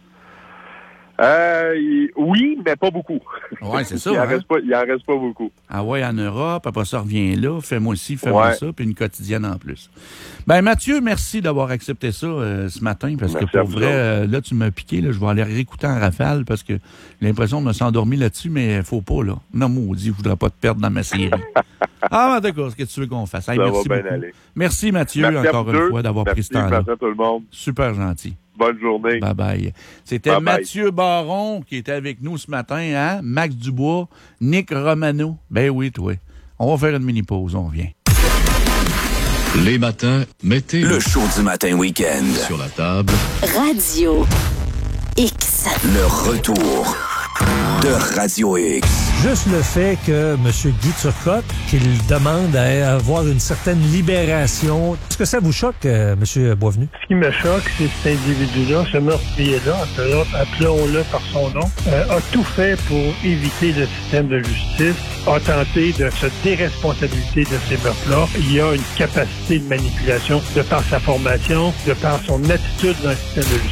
Speaker 19: Euh, y, oui, mais pas beaucoup.
Speaker 1: Ouais, c'est ça.
Speaker 19: il, en
Speaker 1: hein?
Speaker 19: reste pas, il en reste pas beaucoup.
Speaker 1: Ah ouais, en Europe, après ça, reviens là, fais-moi ci, fais-moi
Speaker 19: ouais.
Speaker 1: ça, puis une quotidienne en plus. Ben, Mathieu, merci d'avoir accepté ça euh, ce matin, parce
Speaker 19: merci
Speaker 1: que pour vrai, euh, là, tu m'as piqué, là, je vais aller réécouter en rafale, parce que j'ai l'impression de me s'endormir là-dessus, mais faut pas, là. Non, maudit, je voudrais pas te perdre dans ma série. Ah, ben, d'accord, ce que tu veux qu'on fasse. Hey,
Speaker 19: ça
Speaker 1: merci
Speaker 19: va bien
Speaker 1: beaucoup.
Speaker 19: aller.
Speaker 1: Merci, Mathieu,
Speaker 19: merci
Speaker 1: encore une fois, d'avoir
Speaker 19: merci,
Speaker 1: pris ce temps-là.
Speaker 19: Merci à tout le monde.
Speaker 1: Super gentil.
Speaker 19: Bonne journée.
Speaker 1: Bye bye. C'était
Speaker 19: bye
Speaker 1: Mathieu
Speaker 19: bye.
Speaker 1: Baron qui était avec nous ce matin, hein? Max Dubois, Nick Romano. Ben oui, toi. On va faire une mini-pause, on revient.
Speaker 16: Les matins, mettez
Speaker 3: le show du matin week-end
Speaker 16: sur la table.
Speaker 4: Radio X.
Speaker 3: Le retour de Radio X.
Speaker 6: Juste le fait que M. Guy Turcotte, qu'il demande à avoir une certaine libération, est-ce que ça vous choque, euh, M. Boisvenu?
Speaker 20: Ce qui me choque, c'est cet individu-là, ce meurtrier-là, appelons-le par son nom, euh, a tout fait pour éviter le système de justice, a tenté de se déresponsabiliser de ces meurtres-là. Il a une capacité de manipulation de par sa formation, de par son attitude dans le système de justice,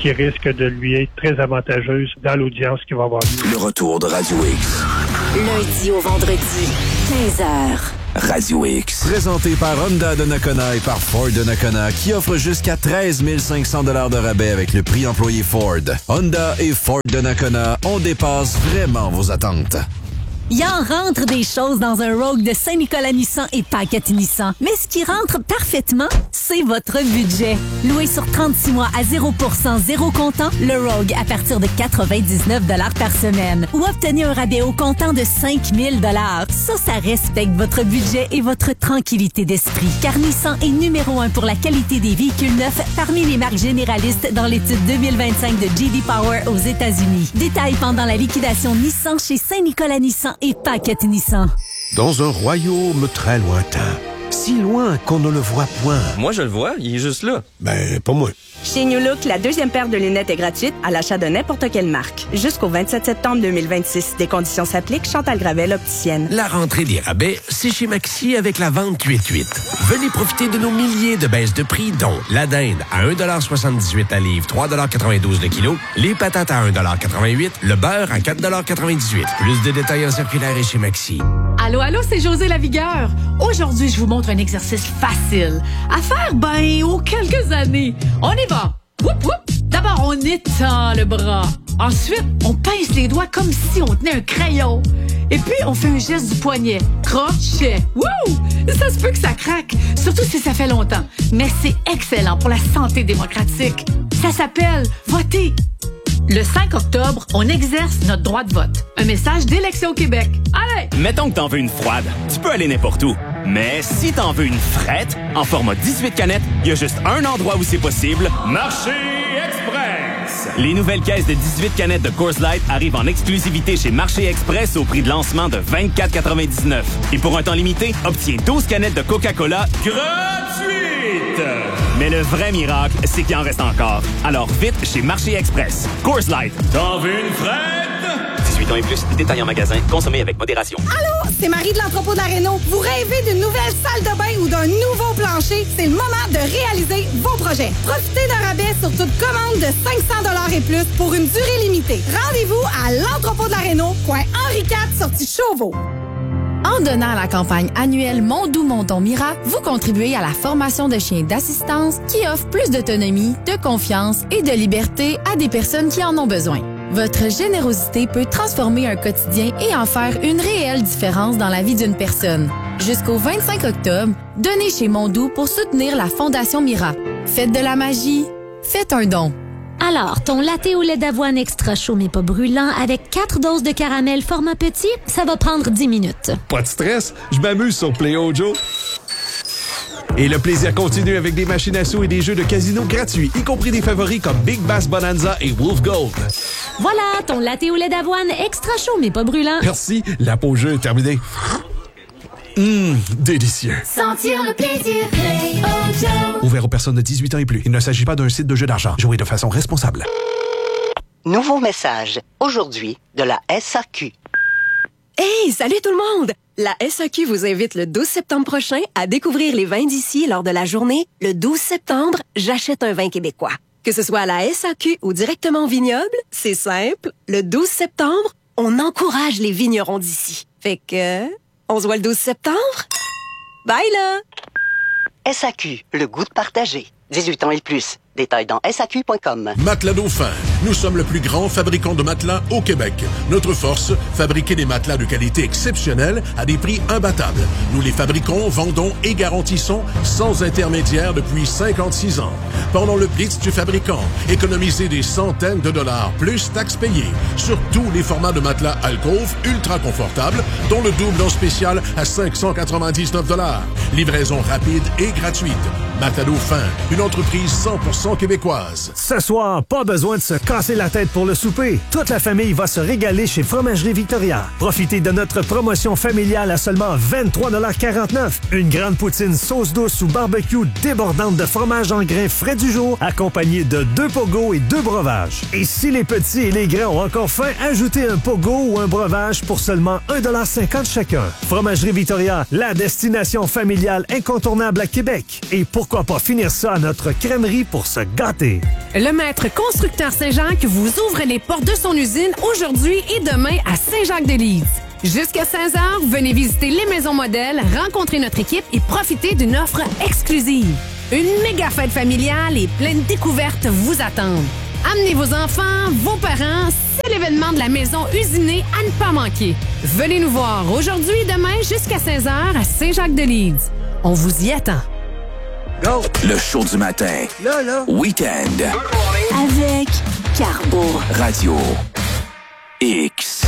Speaker 20: qui risque de lui être très avantageuse dans l'audience qu'il va avoir.
Speaker 3: Le retour de Radio X.
Speaker 4: Lundi au vendredi, quinze heures.
Speaker 3: Radio X.
Speaker 16: Présenté par Honda de Nakona et par Ford de Nakona, qui offre jusqu'à treize mille cinq cents dollars de rabais avec le prix employé Ford. Honda et Ford de Nakona, on dépasse vraiment vos attentes.
Speaker 21: Il en rentre des choses dans un Rogue de Saint-Nicolas Nissan et Paquette Nissan. Mais ce qui rentre parfaitement, c'est votre budget. Loué sur trente-six mois à zéro pour cent, zéro comptant, le Rogue à partir de quatre-vingt-dix-neuf dollars par semaine. Ou obtenez un rabais au comptant de cinq mille dollars. Ça, ça respecte votre budget et votre tranquillité d'esprit. Car Nissan est numéro un pour la qualité des véhicules neufs parmi les marques généralistes dans l'étude deux mille vingt-cinq de J D Power aux États-Unis. Détails pendant la liquidation Nissan chez Saint-Nicolas Nissan et Paquette Nissan.
Speaker 22: Dans un royaume très lointain, si loin qu'on ne le voit point.
Speaker 23: Moi, je le vois, il est juste là.
Speaker 22: Ben, pas moi.
Speaker 24: Chez New Look, la deuxième paire de lunettes est gratuite à l'achat de n'importe quelle marque. Jusqu'au vingt-sept septembre deux mille vingt-six. Des conditions s'appliquent. Chantal Gravel, opticienne.
Speaker 25: La rentrée des rabais, c'est chez Maxi avec la vente huit huit. Venez profiter de nos milliers de baisses de prix, dont la dinde à un dollar soixante-dix-huit la livre, trois dollars quatre-vingt-douze le kilo, les patates à un dollar quatre-vingt-huit, le beurre à quatre dollars quatre-vingt-dix-huit. Plus de détails en circulaire et chez Maxi.
Speaker 26: Allô, allô, c'est José Lavigueur. Aujourd'hui, je vous montre un exercice facile à faire, ben, aux quelques années. On y va. Whoop, whoop. D'abord, on étend le bras. Ensuite, on pince les doigts comme si on tenait un crayon. Et puis, on fait un geste du poignet. Crochet. Wouh! Ça se peut que ça craque, surtout si ça fait longtemps. Mais c'est excellent pour la santé démocratique. Ça s'appelle voter. Le cinq octobre, on exerce notre droit de vote. Un message d'Élection Québec. Allez!
Speaker 27: Mettons que t'en veux une froide. Tu peux aller n'importe où. Mais si t'en veux une frette, en format dix-huit canettes, il y a juste un endroit où c'est possible. Marché Express! Les nouvelles caisses de dix-huit canettes de Coors Light arrivent en exclusivité chez Marché Express au prix de lancement de vingt-quatre quatre-vingt-dix-neuf. Et pour un temps limité, obtiens douze canettes de Coca-Cola gratuites! Mais le vrai miracle, c'est qu'il en reste encore. Alors vite chez Marché Express. Coors Light. T'en veux une frette? dix-huit ans et plus, détail en magasin, consommez avec modération.
Speaker 28: Allô, c'est Marie de l'entrepôt de la Réno. Vous rêvez d'une nouvelle salle de bain ou d'un nouveau plancher? C'est le moment de réaliser vos projets. Profitez d'un rabais sur toute commande de cinq cents dollars et plus pour une durée limitée. Rendez-vous à l'entrepôt de la Réno, coin Henri quatre, sortie Chauveau.
Speaker 8: En donnant à la campagne annuelle Mon Doux Mon Don Mira, vous contribuez à la formation de chiens d'assistance qui offrent plus d'autonomie, de confiance et de liberté à des personnes qui en ont besoin. Votre générosité peut transformer un quotidien et en faire une réelle différence dans la vie d'une personne. Jusqu'au vingt-cinq octobre, donnez chez Mon Doux pour soutenir la Fondation Mira. Faites de la magie, faites un don.
Speaker 29: Alors, ton latte au lait d'avoine extra chaud mais pas brûlant avec quatre doses de caramel format petit, ça va prendre dix minutes.
Speaker 30: Pas de stress, je m'amuse sur Play Ojo. Et le plaisir continue avec des machines à sous et des jeux de casino gratuits, y compris des favoris comme Big Bass Bonanza et Wolf Gold.
Speaker 29: Voilà, ton latte au lait d'avoine extra chaud mais pas brûlant.
Speaker 30: Merci, la pause jeu est terminée. Hum, délicieux.
Speaker 31: Sentir le plaisir, Play Ojo.
Speaker 30: Ouvert aux personnes de dix-huit ans et plus. Il ne s'agit pas d'un site de jeu d'argent. Jouez de façon responsable.
Speaker 32: Nouveau message. Aujourd'hui, de la S A Q.
Speaker 33: Hey, salut tout le monde! La S A Q vous invite le douze septembre prochain à découvrir les vins d'ici lors de la journée « Le douze septembre, j'achète un vin québécois ». Que ce soit à la S A Q ou directement au vignoble, c'est simple. Le douze septembre, on encourage les vignerons d'ici. Fait que... on se voit le douze septembre? Bye là!
Speaker 32: S A Q, le goût de partager. dix-huit ans et plus. Détails dans S A Q point com.
Speaker 34: Matelas Dauphin. Nous sommes le plus grand fabricant de matelas au Québec. Notre force, fabriquer des matelas de qualité exceptionnelle à des prix imbattables. Nous les fabriquons, vendons et garantissons sans intermédiaire depuis cinquante-six ans. Pendant le Blitz du fabricant, économisez des centaines de dollars, plus taxes payées, sur tous les formats de matelas Alcove ultra confortables, dont le double en spécial à cinq cent quatre-vingt-dix-neuf dollars. Livraison rapide et gratuite. Matelas Dauphin, une entreprise cent pour cent québécoise.
Speaker 6: Ce soir, pas besoin de se casser la tête pour le souper. Toute la famille va se régaler chez Fromagerie Victoria. Profitez de notre promotion familiale à seulement vingt-trois dollars quarante-neuf. Une grande poutine sauce douce ou barbecue débordante de fromage en grains frais du jour, accompagnée de deux pogos et deux breuvages. Et si les petits et les grands ont encore faim, ajoutez un pogo ou un breuvage pour seulement un dollar cinquante chacun. Fromagerie Victoria, la destination familiale incontournable à Québec. Et pourquoi pas finir ça à notre crèmerie pour se gâter.
Speaker 1: Le Maître Constructeur Saint-Jacques vous ouvre les portes de son usine aujourd'hui et demain à Saint-Jacques-de-Leeds. Jusqu'à seize heures, venez visiter les maisons modèles, rencontrer notre équipe et profiter d'une offre exclusive. Une méga fête familiale et pleine de découvertes vous attendent. Amenez vos enfants, vos parents, c'est l'événement de la maison usinée à ne pas manquer. Venez nous voir aujourd'hui et demain jusqu'à seize heures à Saint-Jacques-de-Leeds. On vous y attend.
Speaker 3: Go! Le show du matin.
Speaker 31: Là, là.
Speaker 3: Week-end.
Speaker 4: Avec Carbo.
Speaker 3: Radio X.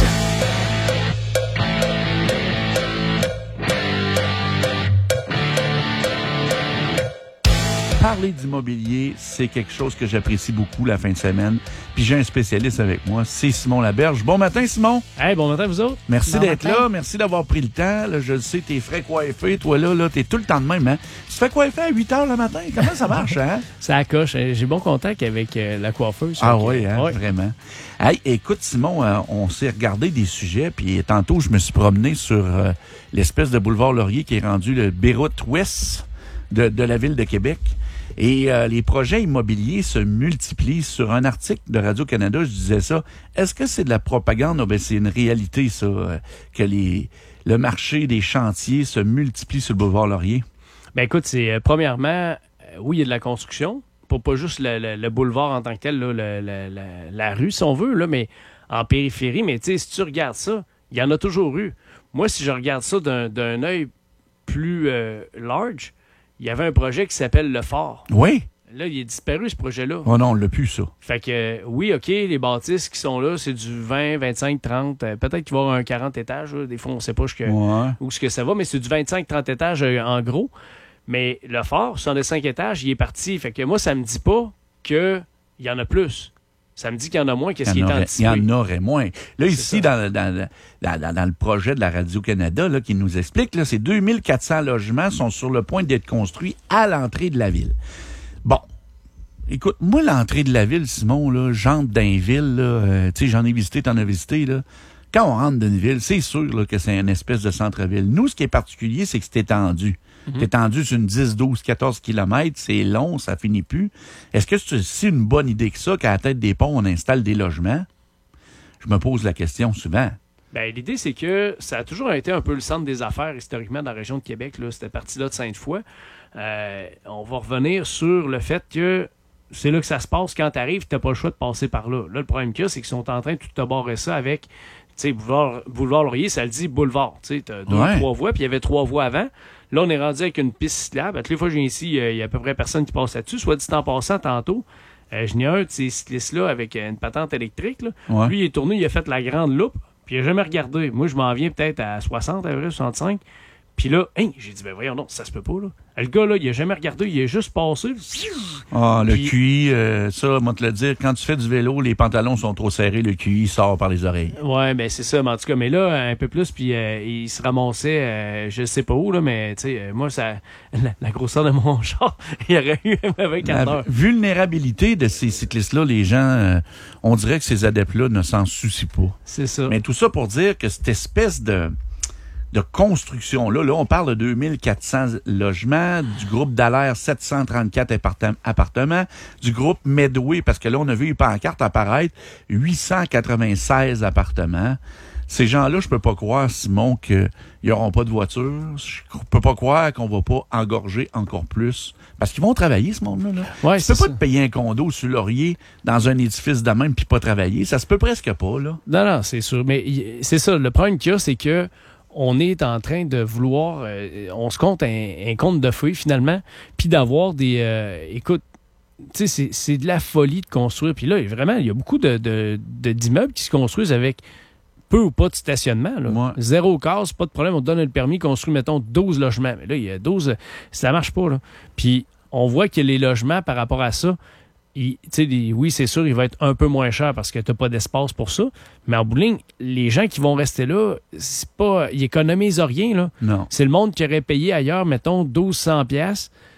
Speaker 2: Parler d'immobilier, c'est quelque chose que j'apprécie beaucoup la fin de semaine. Puis j'ai un spécialiste avec moi, c'est Simon Laberge. Bon matin, Simon.
Speaker 5: Hey, bon matin, vous autres.
Speaker 2: Merci
Speaker 5: bon
Speaker 2: d'être
Speaker 5: matin.
Speaker 2: là. Merci d'avoir pris le temps. Là, je le sais, t'es frais coiffé. Toi, là, là t'es tout le temps de même. Hein? Tu te fais coiffer à huit heures le matin. Comment ça marche, hein?
Speaker 5: Ça accroche. J'ai bon contact avec euh, la coiffeuse.
Speaker 2: Ah
Speaker 5: que,
Speaker 2: oui, hein,
Speaker 5: ouais.
Speaker 2: vraiment. Hey, écoute, Simon, euh, on s'est regardé des sujets, puis tantôt, je me suis promené sur euh, l'espèce de boulevard Laurier qui est rendu le Beyrouth Ouest de, de la ville de Québec. Et euh, les projets immobiliers se multiplient. Sur un article de Radio-Canada, je disais ça. Est-ce que c'est de la propagande? Oh, ben, c'est une réalité, ça, euh, que les le marché des chantiers se multiplie sur le boulevard Laurier.
Speaker 5: Ben écoute, c'est euh, premièrement, euh, oui, il y a de la construction, pas, pas juste le, le, le boulevard en tant que tel, là, le, le, la, la rue, si on veut, là, mais en périphérie. Mais tu sais, si tu regardes ça, il y en a toujours eu. Moi, si je regarde ça d'un, d'un œil plus euh, large, il y avait un projet qui s'appelle Le Fort.
Speaker 2: Oui.
Speaker 5: Là, il est disparu, ce projet-là.
Speaker 2: Oh non, on l'a plus, ça.
Speaker 5: Fait que, euh, oui, OK, les bâtisses qui sont là, c'est du vingt, vingt-cinq, trente. Euh, peut-être qu'il va y avoir un quarante étages. Là. Des fois, on ne sait pas jusqu'à,
Speaker 2: ouais.
Speaker 5: où ce que ça va, mais c'est du vingt-cinq, trente étages euh, en gros. Mais Le Fort, soixante-cinq étages, il est parti. Fait que moi, ça me dit pas qu'il y en a plus. Ça me dit qu'il y en a moins qu'est-ce qui est anticipé.
Speaker 2: Il y en aurait moins. Là,
Speaker 5: c'est
Speaker 2: ici, dans, dans, dans, dans, dans le projet de la Radio-Canada, là, qui nous explique, là, c'est deux mille quatre cents logements sont sur le point d'être construits à l'entrée de la ville. Bon. Écoute, moi, l'entrée de la ville, Simon, là, j'entre dans une ville, là, euh, tu sais, j'en ai visité, t'en as visité, là. Quand on rentre dans une ville, c'est sûr là, que c'est une espèce de centre-ville. Nous, ce qui est particulier, c'est que c'est étendu. Mm-hmm. C'est étendu sur une dix, douze, quatorze kilomètres. C'est long, ça finit plus. Est-ce que c'est aussi une bonne idée que ça, qu'à la tête des ponts, on installe des logements? Je me pose la question souvent.
Speaker 5: Ben, l'idée, c'est que ça a toujours été un peu le centre des affaires, historiquement, dans la région de Québec. Là. Cette partie-là de Sainte-Foy. Euh, on va revenir sur le fait que c'est là que ça se passe. Quand tu arrives, tu n'as pas le choix de passer par là. Là, le problème qu'il y a, c'est qu'ils sont en train de tout aborder ça avec... Tu sais, boulevard, boulevard Laurier, ça le dit boulevard. Tu sais, t'as deux, ouais. trois voies, puis il y avait trois voies avant. Là, on est rendu avec une piste cyclable. À toutes les fois que je viens ici, il euh, y a à peu près personne qui passe là-dessus. Soit dit en passant tantôt, euh, je n'ai un de ces cyclistes-là avec une patente électrique. Là. Ouais. Lui, il est tourné, il a fait la grande loupe, puis il n'a jamais regardé. Moi, je m'en viens peut-être à soixante, à vrai, soixante-cinq. Puis là, hein, j'ai dit, ben voyons, non, ça se peut pas, là. Le gars, là, il a jamais regardé, il est juste passé.
Speaker 2: Ah, le
Speaker 5: Puis...
Speaker 2: Q I, euh, ça, moi te le dire, quand tu fais du vélo, les pantalons sont trop serrés, le Q I sort par les oreilles.
Speaker 5: Ouais, ben c'est ça, mais en tout cas, mais là, un peu plus, puis euh, il se ramassait, euh, je sais pas où, là, mais tu sais, euh, moi, ça, la, la grosseur de mon char, il y aurait eu avec un
Speaker 2: La vulnérabilité de ces cyclistes-là, les gens, euh, on dirait que ces adeptes-là ne s'en soucient pas.
Speaker 5: C'est ça.
Speaker 2: Mais tout ça pour dire que cette espèce de... de construction. Là, là, on parle de deux mille quatre cents logements, du groupe Dallaire, sept cent trente-quatre appartem- appartements, du groupe Medway, parce que là, on a vu une pancarte apparaître, huit cent quatre-vingt-seize appartements. Ces gens-là, je peux pas croire, Simon, qu'ils n'auront pas de voiture. Je peux pas croire qu'on va pas engorger encore plus. Parce qu'ils vont travailler, ce monde-là. Là.
Speaker 5: Ouais,
Speaker 2: tu peux pas
Speaker 5: ça.
Speaker 2: te payer un condo sur Laurier dans un édifice de même puis pas travailler. Ça se peut presque pas, là.
Speaker 5: Non, non, c'est sûr. Mais c'est ça. Le problème qu'il y a, c'est que on est en train de vouloir... Euh, on se compte un, un compte de feuilles, finalement, puis d'avoir des... Euh, écoute, tu sais, c'est, c'est de la folie de construire. Puis là, vraiment, il y a beaucoup de, de, de, d'immeubles qui se construisent avec peu ou pas de stationnement. Là. Ouais. Zéro case, pas de problème. On te donne le permis, construit, mettons, douze logements. Mais là, il y a douze... Ça marche pas, là. Puis on voit que les logements, par rapport à ça... Il, les, oui, c'est sûr, il va être un peu moins cher parce que tu n'as pas d'espace pour ça. Mais en bout de ligne, les gens qui vont rester là, c'est pas, ils économisent rien. Là.
Speaker 2: Non.
Speaker 5: C'est le monde qui aurait payé ailleurs, mettons, douze cents piastres.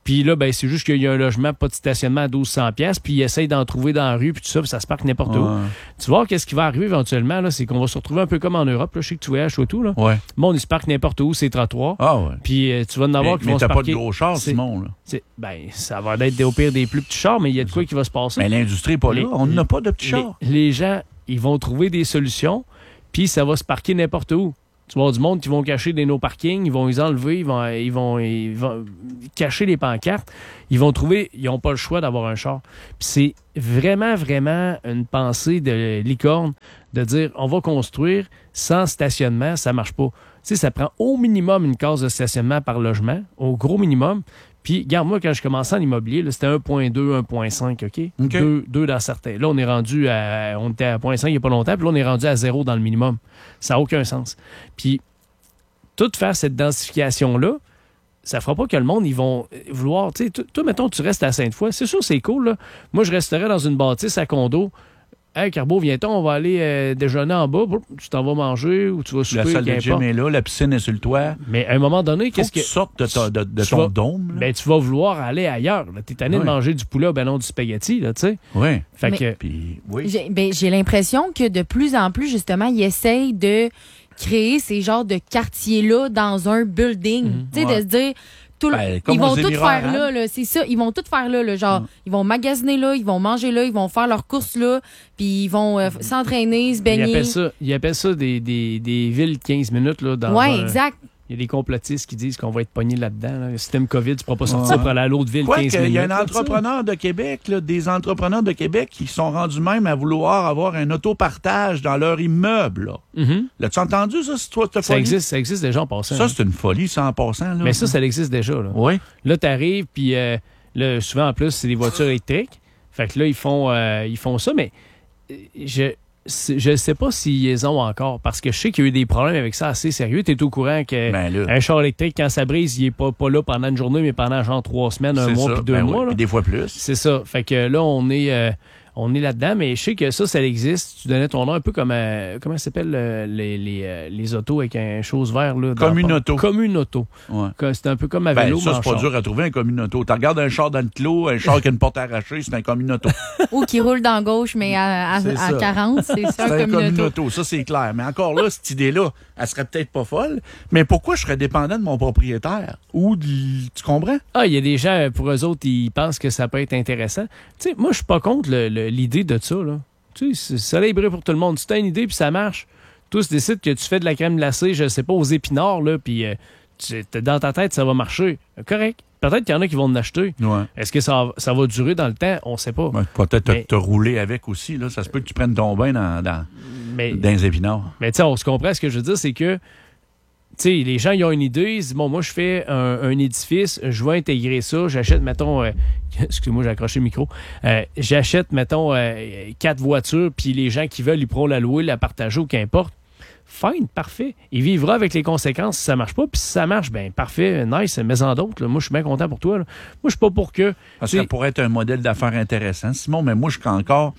Speaker 5: Puis là, ben, c'est juste qu'il y a un logement, pas de stationnement à douze cents piastres, puis ils essayent d'en trouver dans la rue, puis tout ça, puis ça se parque n'importe
Speaker 2: ouais.
Speaker 5: où. Tu vois, qu'est-ce qui va arriver éventuellement, là, c'est qu'on va se retrouver un peu comme en Europe, là, je sais que tu voyages et tout, là.
Speaker 2: Ouais.
Speaker 5: Le monde, il se parque n'importe où, c'est trottoirs.
Speaker 2: Ah ouais.
Speaker 5: Puis euh, tu vas en avoir
Speaker 2: mais,
Speaker 5: qui
Speaker 2: mais
Speaker 5: vont se
Speaker 2: parquer. Mais t'as pas de
Speaker 5: parquer.
Speaker 2: gros chars,
Speaker 5: C'est,
Speaker 2: Simon, là.
Speaker 5: C'est, ben, ça va être au pire des plus petits chars, mais il y a de quoi qui va se passer.
Speaker 2: Mais l'industrie n'est pas
Speaker 5: les,
Speaker 2: là. On n'a pas de petits
Speaker 5: les,
Speaker 2: chars.
Speaker 5: Les gens, ils vont trouver des solutions, puis ça va se parquer n'importe où. Tu vas avoir du monde qui vont cacher des no parking, ils vont les enlever, ils vont, ils vont, ils vont cacher les pancartes. Ils vont trouver, ils n'ont pas le choix d'avoir un char. Puis c'est vraiment, vraiment une pensée de licorne de dire on va construire sans stationnement, ça marche pas. Tu sais, ça prend au minimum une case de stationnement par logement, au gros minimum. Puis, regarde, moi, quand je commençais en immobilier, là, c'était un virgule deux, un virgule cinq, OK?
Speaker 2: Okay.
Speaker 5: deux, deux dans certains. Là, on est rendu à... On était à un virgule cinq il n'y a pas longtemps, puis là, on est rendu à zéro dans le minimum. Ça n'a aucun sens. Puis, tout faire cette densification-là, ça fera pas que le monde, ils vont vouloir... Tu sais, toi, mettons, tu restes à Sainte-Foy. C'est sûr, c'est cool, là. Moi, je resterais dans une bâtisse à condo. Hey, Carbo, viens-t'en, on va aller euh, déjeuner en bas. Tu t'en vas manger ou tu vas souper.
Speaker 2: La salle de gym est là, la piscine est sur le toit.
Speaker 5: Mais à un moment donné,
Speaker 2: Faut
Speaker 5: qu'est-ce
Speaker 2: que
Speaker 5: que...
Speaker 2: tu sortes de, ta, de, de
Speaker 5: tu
Speaker 2: ton
Speaker 5: vas,
Speaker 2: dôme. Là.
Speaker 5: Ben, tu vas vouloir aller ailleurs. Tu es tanné
Speaker 2: ouais.
Speaker 5: de manger du poulet, ben non, du spaghetti, là, tu sais.
Speaker 2: Oui.
Speaker 5: Fait
Speaker 7: Mais,
Speaker 5: que...
Speaker 2: Puis, oui.
Speaker 7: J'ai, ben, j'ai l'impression que de plus en plus, justement, ils essayent de créer ces genres de quartiers-là dans un building.
Speaker 5: Mmh,
Speaker 7: tu sais,
Speaker 2: ouais.
Speaker 7: de se dire... Tout,
Speaker 2: ben,
Speaker 7: ils vont tout
Speaker 2: Émirats,
Speaker 7: faire là, là, c'est ça. Ils vont tout faire là, là genre, mm. ils vont magasiner là, ils vont manger là, ils vont faire leurs courses là, puis ils vont euh, s'entraîner, se baigner.
Speaker 5: Ils appellent ça, ils appellent ça des, des, des villes quinze minutes là, dans
Speaker 7: ouais,
Speaker 5: un,
Speaker 7: exact.
Speaker 5: Il y a des complotistes qui disent qu'on va être pogné là-dedans. Là. Le système COVID, tu ne pourras pas sortir
Speaker 2: ouais.
Speaker 5: pour aller à l'autre ville
Speaker 2: Quoi
Speaker 5: quinze
Speaker 2: que,
Speaker 5: minutes.
Speaker 2: Il y a un
Speaker 5: là,
Speaker 2: entrepreneur de Québec, là, des entrepreneurs de Québec qui sont rendus même à vouloir avoir un autopartage dans leur immeuble. Là.
Speaker 5: Mm-hmm.
Speaker 2: L'as-tu entendu, ça, si toi,
Speaker 5: ça
Speaker 2: folie?
Speaker 5: existe, ça existe déjà en passant.
Speaker 2: Ça,
Speaker 5: hein.
Speaker 2: c'est une folie, ça, en passant. Là.
Speaker 5: Mais ça, ça existe déjà. Là,
Speaker 2: oui.
Speaker 5: Là tu arrives, puis euh, là, souvent, en plus, c'est des voitures électriques. Fait que là, ils font, euh, ils font ça, mais je... Je ne sais pas s'ils les ont encore, parce que je sais qu'il y a eu des problèmes avec ça assez sérieux. Tu es au courant qu'un
Speaker 2: ben
Speaker 5: char électrique, quand ça brise, il n'est pas, pas là pendant une journée, mais pendant genre trois semaines, un
Speaker 2: c'est
Speaker 5: mois,
Speaker 2: ça.
Speaker 5: puis deux
Speaker 2: ben
Speaker 5: mois.
Speaker 2: Oui,
Speaker 5: là.
Speaker 2: Puis des fois plus.
Speaker 5: C'est ça. Fait que là, on est, euh, on est là-dedans, mais je sais que ça, ça existe. Tu donnais ton nom un peu comme, euh, comment ça s'appelle euh, les, les, euh, les autos avec un chose vert? Là,
Speaker 2: Communauto.
Speaker 5: Communauto.
Speaker 2: Ouais.
Speaker 5: C'est un peu comme à vélo,
Speaker 2: ben, ça,
Speaker 5: mais
Speaker 2: c'est pas
Speaker 5: char.
Speaker 2: dur à trouver, un communauto. Tu regardes un char dans le clos, un char qui a une porte arrachée, c'est un communauto.
Speaker 7: Ou qui roule dans gauche, mais à, à, à quarante, c'est ça,
Speaker 2: c'est
Speaker 7: un communauto.
Speaker 2: communauto. Ça, c'est clair. Mais encore là, cette idée-là, elle serait peut-être pas folle. Mais pourquoi je serais dépendant de mon propriétaire? Ou de... Tu comprends?
Speaker 5: Ah, il y a des gens, pour eux autres, ils pensent que ça peut être intéressant. Tu sais, moi, je suis pas contre le, le, l'idée de ça, là. Tu sais, c'est célébré pour tout le monde. Si tu as une idée puis ça marche, toi, tu décides que tu fais de la crème glacée, je sais pas, aux épinards, là, puis euh, dans ta tête, ça va marcher. Correct. Peut-être qu'il y en a qui vont en acheter.
Speaker 2: Ouais.
Speaker 5: Est-ce que ça, ça va durer dans le temps? On sait pas.
Speaker 2: Ouais, peut-être
Speaker 5: mais...
Speaker 2: te, te rouler avec aussi. Là. Ça se peut que tu prennes ton bain dans, dans,
Speaker 5: mais...
Speaker 2: dans les épinards.
Speaker 5: Mais tu sais, on se comprend. Ce que je veux dire, c'est que tu sais, les gens, ils ont une idée, ils disent, bon, moi, je fais un, un édifice, je vais intégrer ça, j'achète, mettons, euh, excuse-moi, j'ai accroché le micro, euh, j'achète, mettons, euh, quatre voitures, puis les gens qui veulent, ils pourront la louer, la partager ou qu'importe. Fine, parfait. Il vivra avec les conséquences si ça marche pas, puis si ça marche, ben parfait, nice, mets-en d'autres. Là. Moi, je suis bien content pour toi. Là. Moi, je suis pas pour que...
Speaker 2: Parce que ça pourrait être un modèle d'affaires intéressant, Simon, mais moi, je suis encore...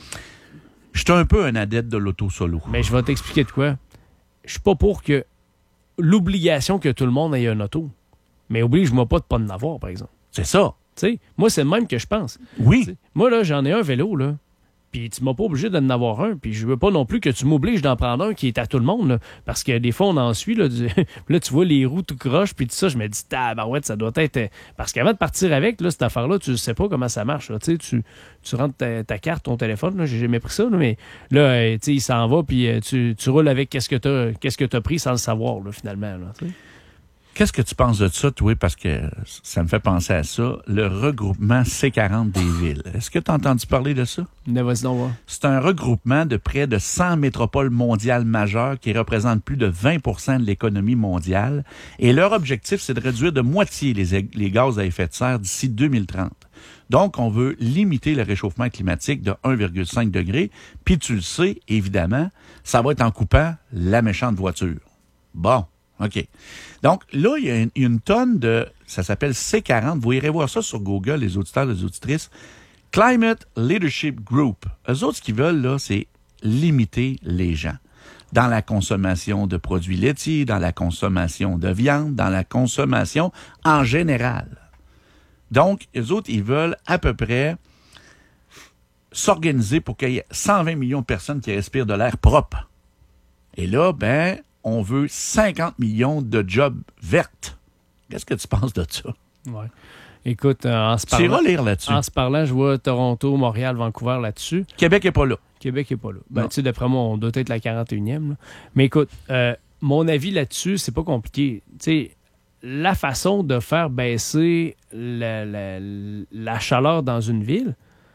Speaker 2: Je suis un peu un adepte de l'auto-solo.
Speaker 5: Mais je vais t'expliquer de quoi. Je suis pas pour que l'obligation que tout le monde ait un auto. Mais oblige-moi pas de pas en avoir, par exemple.
Speaker 2: C'est ça.
Speaker 5: T'sais, moi, c'est le même que je pense.
Speaker 2: Oui.
Speaker 5: T'sais, moi, là, j'en ai un vélo, là. Puis tu m'as pas obligé d'en avoir un. Puis je veux pas non plus que tu m'obliges d'en prendre un qui est à tout le monde. Là, parce que des fois, on en suit. Là, du... là tu vois les roues tout croches. Puis tout ça, je me dis, tabarouette, ça doit être... Parce qu'avant de partir avec, là, cette affaire-là, tu sais pas comment ça marche. Là. Tu, tu rentres ta, ta carte, ton téléphone. Là, j'ai jamais pris ça. Là, mais là, euh, il s'en va. Puis euh, tu, tu roules avec qu'est-ce que tu as qu'est-ce que t'as pris sans le savoir, là, finalement. Là, t'sais.
Speaker 2: Qu'est-ce que tu penses de ça, toi? Parce que ça me fait penser à ça. Le regroupement C quarante des villes. Est-ce que tu as entendu parler de ça?
Speaker 5: Vas-y donc, ouais.
Speaker 2: C'est un regroupement de près de cent métropoles mondiales majeures qui représentent plus de vingt pour cent de l'économie mondiale. Et leur objectif, c'est de réduire de moitié les, les gaz à effet de serre d'ici deux mille trente. Donc, on veut limiter le réchauffement climatique de un virgule cinq degré. Puis tu le sais, évidemment, ça va être en coupant la méchante voiture. Bon. OK. Donc, là, il y a une, une tonne de... Ça s'appelle C quarante. Vous irez voir ça sur Google, les auditeurs, les auditrices. Climate Leadership Group. Eux autres, ce qu'ils veulent, là, c'est limiter les gens. Dans la consommation de produits laitiers, dans la consommation de viande, dans la consommation en général. Donc, eux autres, ils veulent à peu près s'organiser pour qu'il y ait cent vingt millions de personnes qui respirent de l'air propre. Et là, ben, on veut cinquante millions de jobs vertes. Qu'est-ce que tu penses de ça?
Speaker 5: Ouais. Écoute, euh, en se
Speaker 2: Tu iras
Speaker 5: parlant,
Speaker 2: lire là-dessus.
Speaker 5: en se parlant, je vois Toronto, Montréal, Vancouver là-dessus.
Speaker 2: Québec n'est pas là.
Speaker 5: Québec n'est pas là. Ben, tu sais, d'après moi, on doit être la quarante et unième. Là. Mais écoute, euh, mon avis là-dessus, c'est pas compliqué. Tu sais, la façon de faire baisser la, la, la chaleur dans une ville,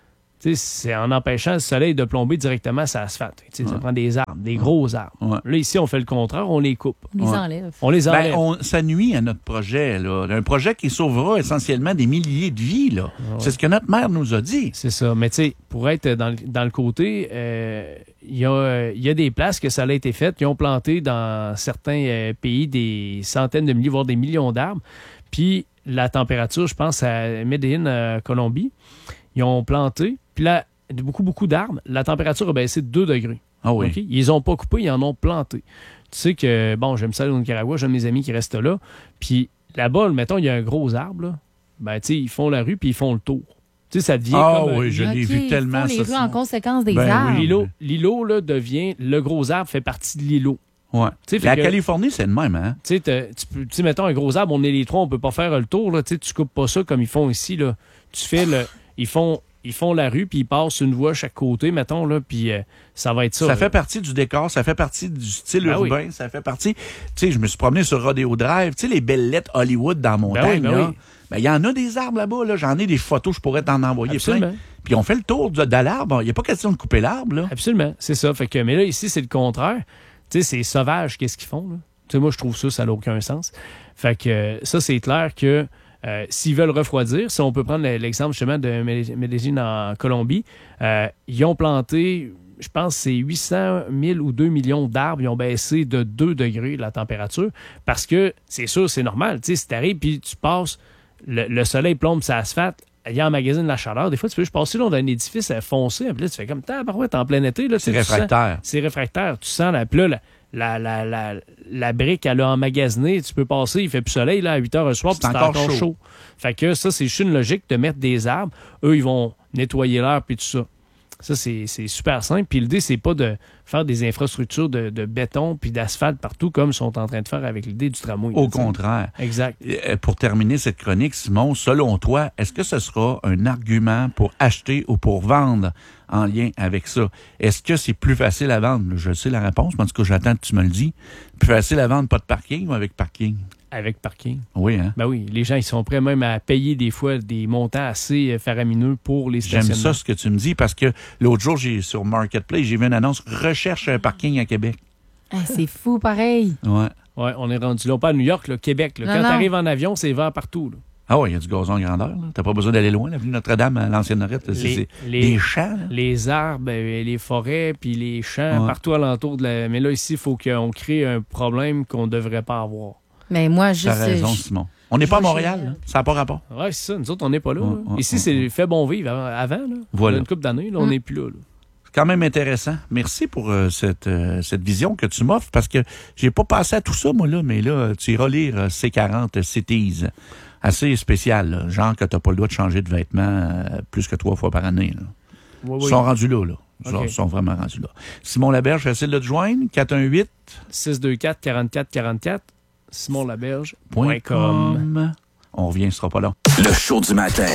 Speaker 5: c'est en empêchant le soleil de plomber directement sur l'asphalte. Ouais. Ça prend des arbres, des gros arbres. Ouais. Là, ici, on fait le contraire, on les coupe.
Speaker 7: On les
Speaker 5: ouais.
Speaker 7: enlève.
Speaker 5: On les enlève.
Speaker 2: Ben, on, ça nuit à notre projet. Là. Un projet qui sauvera essentiellement des milliers de vies. Là. Ouais. C'est ce que notre maire nous a dit.
Speaker 5: C'est ça. Mais tu sais, pour être dans le, dans le côté, il euh, y, a, y a des places que ça a été fait. Ils ont planté dans certains euh, pays des centaines de milliers, voire des millions d'arbres. Puis la température, je pense à Medellín, euh, Colombie, ils ont planté. Puis là, beaucoup, beaucoup d'arbres, la température a baissé de deux degrés.
Speaker 2: Ah oui.
Speaker 5: Okay? Ils les ont pas coupés, ils en ont planté. Tu sais que, bon, j'aime ça au Nicaragua, j'aime mes amis qui restent là. Puis là-bas, mettons, il y a un gros arbre, là. Ben, tu sais, ils font la rue puis ils font le tour. Tu sais, ça devient
Speaker 2: ah,
Speaker 5: comme...
Speaker 2: Ah oui,
Speaker 5: euh,
Speaker 2: je l'ai
Speaker 7: okay,
Speaker 2: vu tellement.
Speaker 7: Ils font les
Speaker 2: ça,
Speaker 7: rues en conséquence des
Speaker 2: ben,
Speaker 7: arbres.
Speaker 2: Oui.
Speaker 5: L'îlot, l'îlot, là, devient... Le gros arbre fait partie de l'îlot.
Speaker 2: Ouais. La
Speaker 5: que,
Speaker 2: Californie, c'est le même, hein?
Speaker 5: Tu sais, tu sais, mettons, un gros arbre, on est les trois, on peut pas faire le tour, là. Tu sais, tu coupes pas ça comme ils font ici, là. Tu fais le... Ils font... Ils font la rue, puis ils passent une voie à chaque côté, mettons, là, puis euh, ça va être ça.
Speaker 2: Ça
Speaker 5: là.
Speaker 2: fait partie du décor, ça fait partie du style
Speaker 5: ben
Speaker 2: urbain,
Speaker 5: oui.
Speaker 2: ça fait partie... Tu sais, je me suis promené sur Rodeo Drive, tu sais, les belles lettres Hollywood dans la montagne,
Speaker 5: ben oui, ben
Speaker 2: là.
Speaker 5: oui.
Speaker 2: Ben, il y en a des arbres là-bas, là. J'en ai des photos, je pourrais t'en envoyer
Speaker 5: Absolument.
Speaker 2: plein. Puis on fait le tour de, de l'arbre. Il n'y a pas question de couper l'arbre, là.
Speaker 5: Absolument, c'est ça. Fait que, mais là, ici, c'est le contraire. Tu sais, c'est sauvage, qu'est-ce qu'ils font, là? Tu sais, moi, je trouve ça, ça n'a aucun sens. Fait que ça, c'est clair que Euh, s'ils veulent refroidir, si on peut prendre l'exemple justement de Medellín en Colombie, euh, ils ont planté, je pense, c'est huit cent mille ou deux millions d'arbres. Ils ont baissé de deux degrés la température parce que, c'est sûr, c'est normal. Tu sais, si t'arrives puis tu passes, le, le soleil plombe sur l'asphalte, il emmagasine la chaleur. Des fois, tu peux juste passer dans un édifice foncé, puis là, tu fais comme tabarouette en plein été. Là,
Speaker 2: c'est réfractaire.
Speaker 5: C'est réfractaire. Tu sens la pluie, là. La, la, la, la brique, elle a emmagasiné. Tu peux passer, il fait plus soleil là, à huit heures le soir, puis c'est encore, encore chaud. chaud. Fait que ça, c'est juste une logique de mettre des arbres. Eux, ils vont nettoyer l'air puis tout ça. Ça, c'est, c'est super simple. Puis l'idée, c'est pas de faire des infrastructures de, de béton puis d'asphalte partout comme ils sont en train de faire avec l'idée du tramway.
Speaker 2: Au contraire.
Speaker 5: Exact.
Speaker 2: Pour terminer cette chronique, Simon, selon toi, est-ce que ce sera un argument pour acheter ou pour vendre en lien avec ça? Est-ce que c'est plus facile à vendre? Je sais la réponse, mais en tout cas, j'attends que tu me le dis. Plus facile à vendre pas de parking ou avec parking?
Speaker 5: Avec parking.
Speaker 2: Oui, hein?
Speaker 5: Ben oui, les gens, ils sont prêts même à payer des fois des montants assez faramineux pour les stationnements.
Speaker 2: J'aime ça, ce que tu me dis, parce que l'autre jour, j'ai sur Marketplace, j'ai vu une annonce « Recherche un parking à Québec ».
Speaker 7: Ah, c'est fou, pareil.
Speaker 2: Ouais.
Speaker 5: Ouais, on est rendu là. Pas à New York, là, Québec. Là.
Speaker 7: Non,
Speaker 5: Quand
Speaker 7: non.
Speaker 5: tu arrives en avion, c'est vert partout. Là.
Speaker 2: Ah oui, il y a du gazon en grandeur. Tu n'as pas besoin d'aller loin. L'avenue Notre-Dame, à l'ancienne Norette, c'est,
Speaker 5: Les-
Speaker 2: c'est
Speaker 5: les-
Speaker 2: des champs. Là.
Speaker 5: Les arbres, euh, les forêts, puis les champs,
Speaker 2: Ouais.
Speaker 5: partout alentour de la... Mais là, ici, il faut qu'on crée un problème qu'on ne devrait pas avoir.
Speaker 7: Mais moi, juste.
Speaker 2: T'as raison,
Speaker 7: je-
Speaker 2: Simon. On n'est pas à
Speaker 7: je-
Speaker 2: Montréal. Là. Ça n'a pas rapport.
Speaker 5: Ouais, c'est ça. Nous autres, on n'est pas là.
Speaker 2: Ouais,
Speaker 5: là.
Speaker 2: ouais,
Speaker 5: Ici,
Speaker 2: ouais,
Speaker 5: c'est
Speaker 2: ouais.
Speaker 5: fait bon vivre avant. avant là.
Speaker 2: Voilà.
Speaker 5: Il y a une couple d'années, là, on
Speaker 7: Mm.
Speaker 5: n'est plus là. là.
Speaker 2: C'est quand même intéressant. Merci pour euh, cette, euh, cette vision que tu m'offres, parce que j'ai pas passé à tout ça, moi, là, mais là, tu iras lire euh, C quarante Cities. Assez spécial, là. Genre que tu n'as pas le droit de changer de vêtements euh, plus que trois fois par année. Là.
Speaker 5: Oui,
Speaker 2: Ils
Speaker 5: oui.
Speaker 2: sont rendus là, là. Ils sont-
Speaker 5: OK.
Speaker 2: ils sont vraiment rendus là. Simon Laberge, facile de te joindre. quatre un huit
Speaker 5: six deux quatre, quarante-quatre quarante-quatre, simon laberge point
Speaker 2: point
Speaker 5: com.
Speaker 2: com. On revient, ce sera pas long.
Speaker 3: Le show du matin.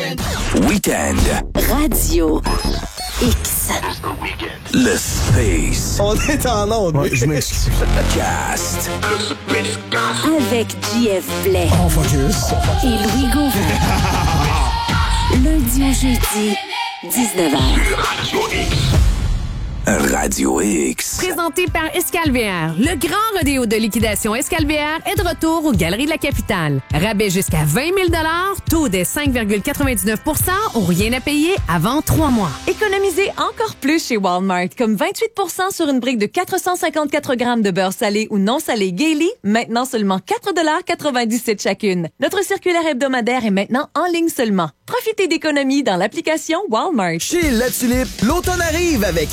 Speaker 3: Week-end.
Speaker 4: Radio X.
Speaker 3: Le Space.
Speaker 9: On est en onde.
Speaker 22: Ouais, je m'excuse.
Speaker 3: Cast.
Speaker 4: Avec J F Blais
Speaker 22: On focus.
Speaker 4: et Louis Gauvin. Lundi au jeudi, dix-neuf heures.
Speaker 3: Radio X.
Speaker 1: Présenté par Escalvière, le grand rodéo de liquidation Escalvière est de retour aux Galeries de la Capitale. Rabais jusqu'à vingt mille dollars, taux des cinq virgule quatre-vingt-dix-neuf pour cent ou rien à payer avant trois mois.
Speaker 10: Économisez encore plus chez Walmart, comme vingt-huit pour cent sur une brique de quatre cent cinquante-quatre grammes de beurre salé ou non salé Gailey, maintenant seulement quatre dollars quatre-vingt-dix-sept chacune. Notre circulaire hebdomadaire est maintenant en ligne seulement. Profitez d'économies dans l'application Walmart.
Speaker 9: Chez La Tulipe, l'automne arrive avec Ariel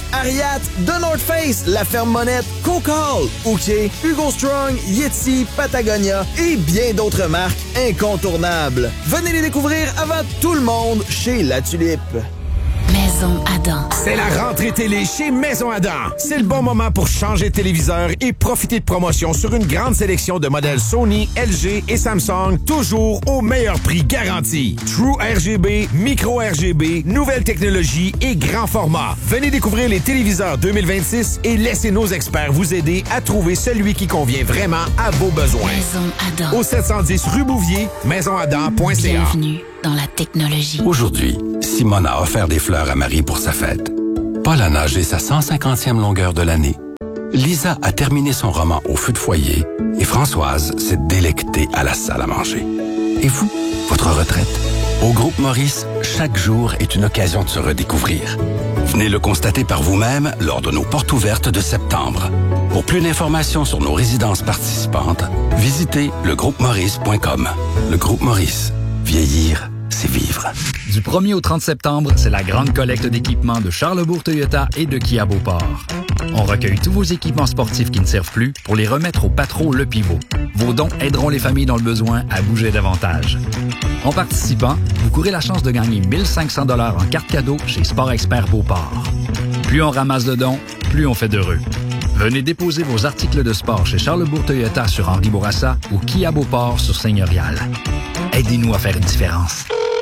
Speaker 9: Goliath, The North Face, La Ferme Monette, Cocal, Ouké, Hugo Strong, Yeti, Patagonia et bien d'autres marques incontournables. Venez les découvrir avant tout le monde chez La Tulipe.
Speaker 8: Maison Adam.
Speaker 11: C'est la rentrée télé chez Maison Adam. C'est le bon moment pour changer de téléviseur et profiter de promotions sur une grande sélection de modèles Sony, L G et Samsung, toujours au meilleur prix garanti. True R G B, Micro R G B, nouvelle technologie et grand format. Venez découvrir les téléviseurs deux mille vingt-six et laissez nos experts vous aider à trouver celui qui convient vraiment à vos besoins.
Speaker 8: Maison Adam.
Speaker 11: Au sept cent dix rue Bouvier, maison adam point c a.
Speaker 8: Bienvenue dans la technologie.
Speaker 12: Aujourd'hui, Simone a offert des fleurs à Marie pour sa fête. Paul a nagé sa cent cinquantième longueur de l'année. Lisa a terminé son roman au feu de foyer et Françoise s'est délectée à la salle à manger. Et vous, votre retraite? Au Groupe Maurice, chaque jour est une occasion de se redécouvrir. Venez le constater par vous-même lors de nos portes ouvertes de septembre. Pour plus d'informations sur nos résidences participantes, visitez le groupe maurice point com. Le Groupe Maurice. Vieillir, c'est vivre.
Speaker 13: Du premier au trente septembre, c'est la grande collecte d'équipements de Charlesbourg Toyota et de Kia Beauport. On recueille tous vos équipements sportifs qui ne servent plus pour les remettre au Patro Le Pivot. Vos dons aideront les familles dans le besoin à bouger davantage. En participant, vous courez la chance de gagner mille cinq cents dollars en carte cadeau chez Sport Expert Beauport. Plus on ramasse de dons, plus on fait d'heureux. Venez déposer vos articles de sport chez Charlesbourg Toyota sur Henri Bourassa ou Kia Beauport sur Seigneurial. Aidez-nous à faire une différence.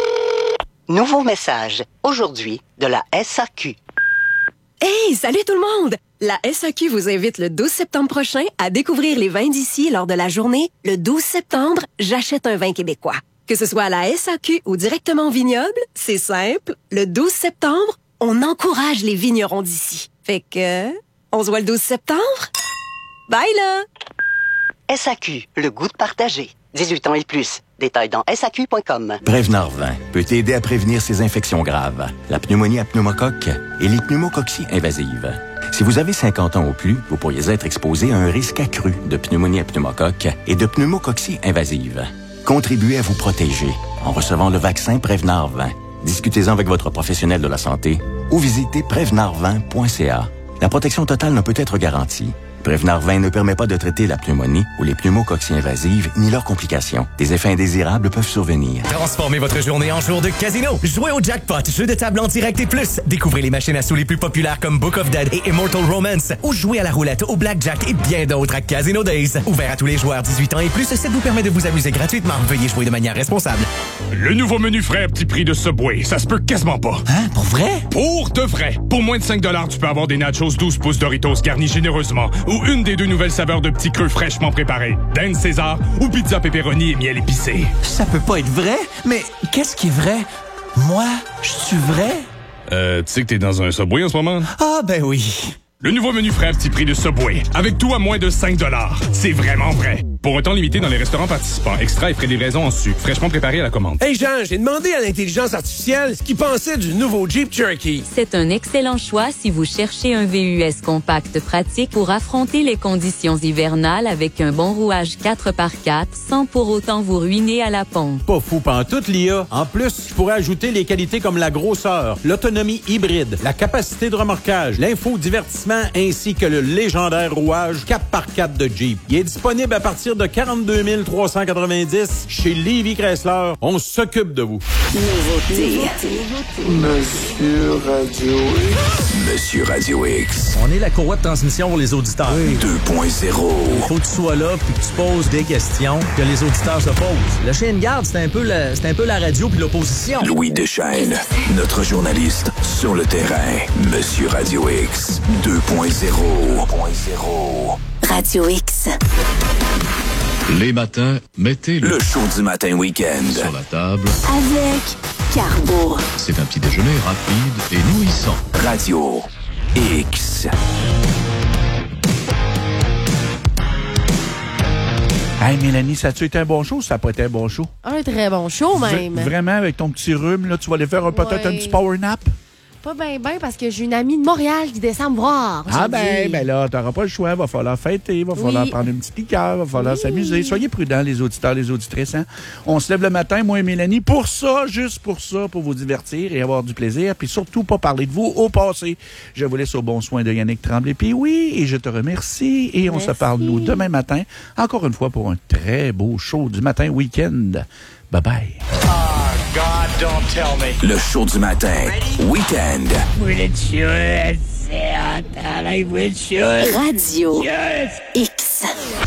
Speaker 32: Nouveau message. Aujourd'hui, de la S A Q.
Speaker 33: Hey, salut tout le monde! La S A Q vous invite le douze septembre prochain à découvrir les vins d'ici lors de la journée « Le douze septembre, j'achète un vin québécois ». Que ce soit à la S A Q ou directement au vignoble, c'est simple. Le douze septembre, on encourage les vignerons d'ici. Fait que... on se voit le douze septembre? Bye là!
Speaker 32: S A Q, le goût de partager. dix-huit ans et plus. Détails dans S A Q point com.
Speaker 14: Prévenard vingt peut t'aider à prévenir ces infections graves, la pneumonie à pneumocoque et les pneumococcies invasives. Si vous avez cinquante ans ou plus, vous pourriez être exposé à un risque accru de pneumonie à pneumocoque et de pneumococcie invasive. Contribuez à vous protéger en recevant le vaccin Prévenard vingt. Discutez-en avec votre professionnel de la santé ou visitez prévenard vingt point c a. La protection totale ne peut être garantie. Prévenard vingt ne permet pas de traiter la pneumonie ou les pneumococcies invasives ni leurs complications. Des effets indésirables peuvent survenir.
Speaker 15: Transformez votre journée en jour de casino. Jouez au jackpot, jeu de table en direct et plus. Découvrez les machines à sous les plus populaires comme Book of Dead et Immortal Romance. Ou jouez à la roulette, au blackjack et bien d'autres à Casino Days. Ouvert à tous les joueurs dix-huit ans et plus, ça vous permet de vous amuser gratuitement. Veuillez jouer de manière responsable.
Speaker 16: Le nouveau menu frais à petit prix de Subway, ça se peut quasiment pas.
Speaker 15: Hein? Pour vrai?
Speaker 16: Pour de vrai. Pour moins de cinq dollars, tu peux avoir des nachos douze pouces Doritos garnis généreusement ou une des deux nouvelles saveurs de petits creux fraîchement préparés. Dan César ou pizza pepperoni et miel épicé.
Speaker 17: Ça peut pas être vrai, mais qu'est-ce qui est vrai? Moi, je suis vrai?
Speaker 16: Euh, tu sais que t'es dans un Subway en ce moment?
Speaker 17: Ah, ben oui.
Speaker 16: Le nouveau menu frais à petit prix de Subway. Avec tout à moins de cinq dollars. C'est vraiment vrai. Pour un temps limité dans les restaurants participants. Extra et frais de livraison en sucre. Fraîchement préparé à la commande.
Speaker 18: Hey Jean, j'ai demandé à l'intelligence artificielle ce qu'il pensait du nouveau Jeep Cherokee.
Speaker 19: C'est un excellent choix si vous cherchez un V U S compact pratique pour affronter les conditions hivernales avec un bon rouage quatre par quatre sans pour autant vous ruiner à la pompe.
Speaker 20: Pas fou pantoute, l'I A. En plus, je pourrais ajouter les qualités comme la grosseur, l'autonomie hybride, la capacité de remorquage, l'infodivertissement ainsi que le légendaire rouage quatre par quatre de Jeep. Il est disponible à partir de quarante-deux mille trois cent quatre-vingt-dix chez Lévy Chrysler. On s'occupe de vous.
Speaker 33: Nouveauté.
Speaker 15: Monsieur Radio X.
Speaker 3: Monsieur Radio X.
Speaker 20: On est la courroie de transmission pour les auditeurs. Oui.
Speaker 3: deux point zéro.
Speaker 20: Il faut que tu sois là puis que tu poses des questions que les auditeurs se posent. Le chien de garde, c'est un peu la, c'est un peu la radio puis l'opposition.
Speaker 3: Louis Deschênes, notre journaliste sur le terrain. Monsieur Radio X. deux point zéro.
Speaker 4: Radio X.
Speaker 21: Les matins, mettez le,
Speaker 3: le show du matin week-end
Speaker 21: sur la table
Speaker 4: avec Carbo.
Speaker 21: C'est un petit déjeuner rapide et nourrissant.
Speaker 3: Radio X.
Speaker 2: Hey Mélanie, ça a-tu été un bon show ou ça n'a pas été un bon show?
Speaker 7: Un très bon show même.
Speaker 2: V- vraiment, avec ton petit rhume, là, tu vas aller faire un, peut-être
Speaker 7: ouais.
Speaker 2: un petit power nap?
Speaker 1: pas bien, bien, parce que j'ai une amie de Montréal qui descend me voir.
Speaker 2: Ah ben, ben là, t'auras pas le choix. Va falloir fêter, va falloir
Speaker 1: Oui.
Speaker 2: prendre une petite liqueur, va falloir
Speaker 1: Oui.
Speaker 2: s'amuser. Soyez prudents, les auditeurs, les auditrices. Hein? On se lève le matin, moi et Mélanie, pour ça, juste pour ça, pour vous divertir et avoir du plaisir. Puis surtout, pas parler de vous au passé. Je vous laisse au bon soin de Yannick Tremblay. Puis oui, et je te remercie. Et on
Speaker 1: Merci.
Speaker 2: se parle, nous, demain matin, encore une fois, pour un très beau show du matin week-end. Bye-bye.
Speaker 3: God, don't tell me. Le show du matin. Week-end.
Speaker 4: Radio X.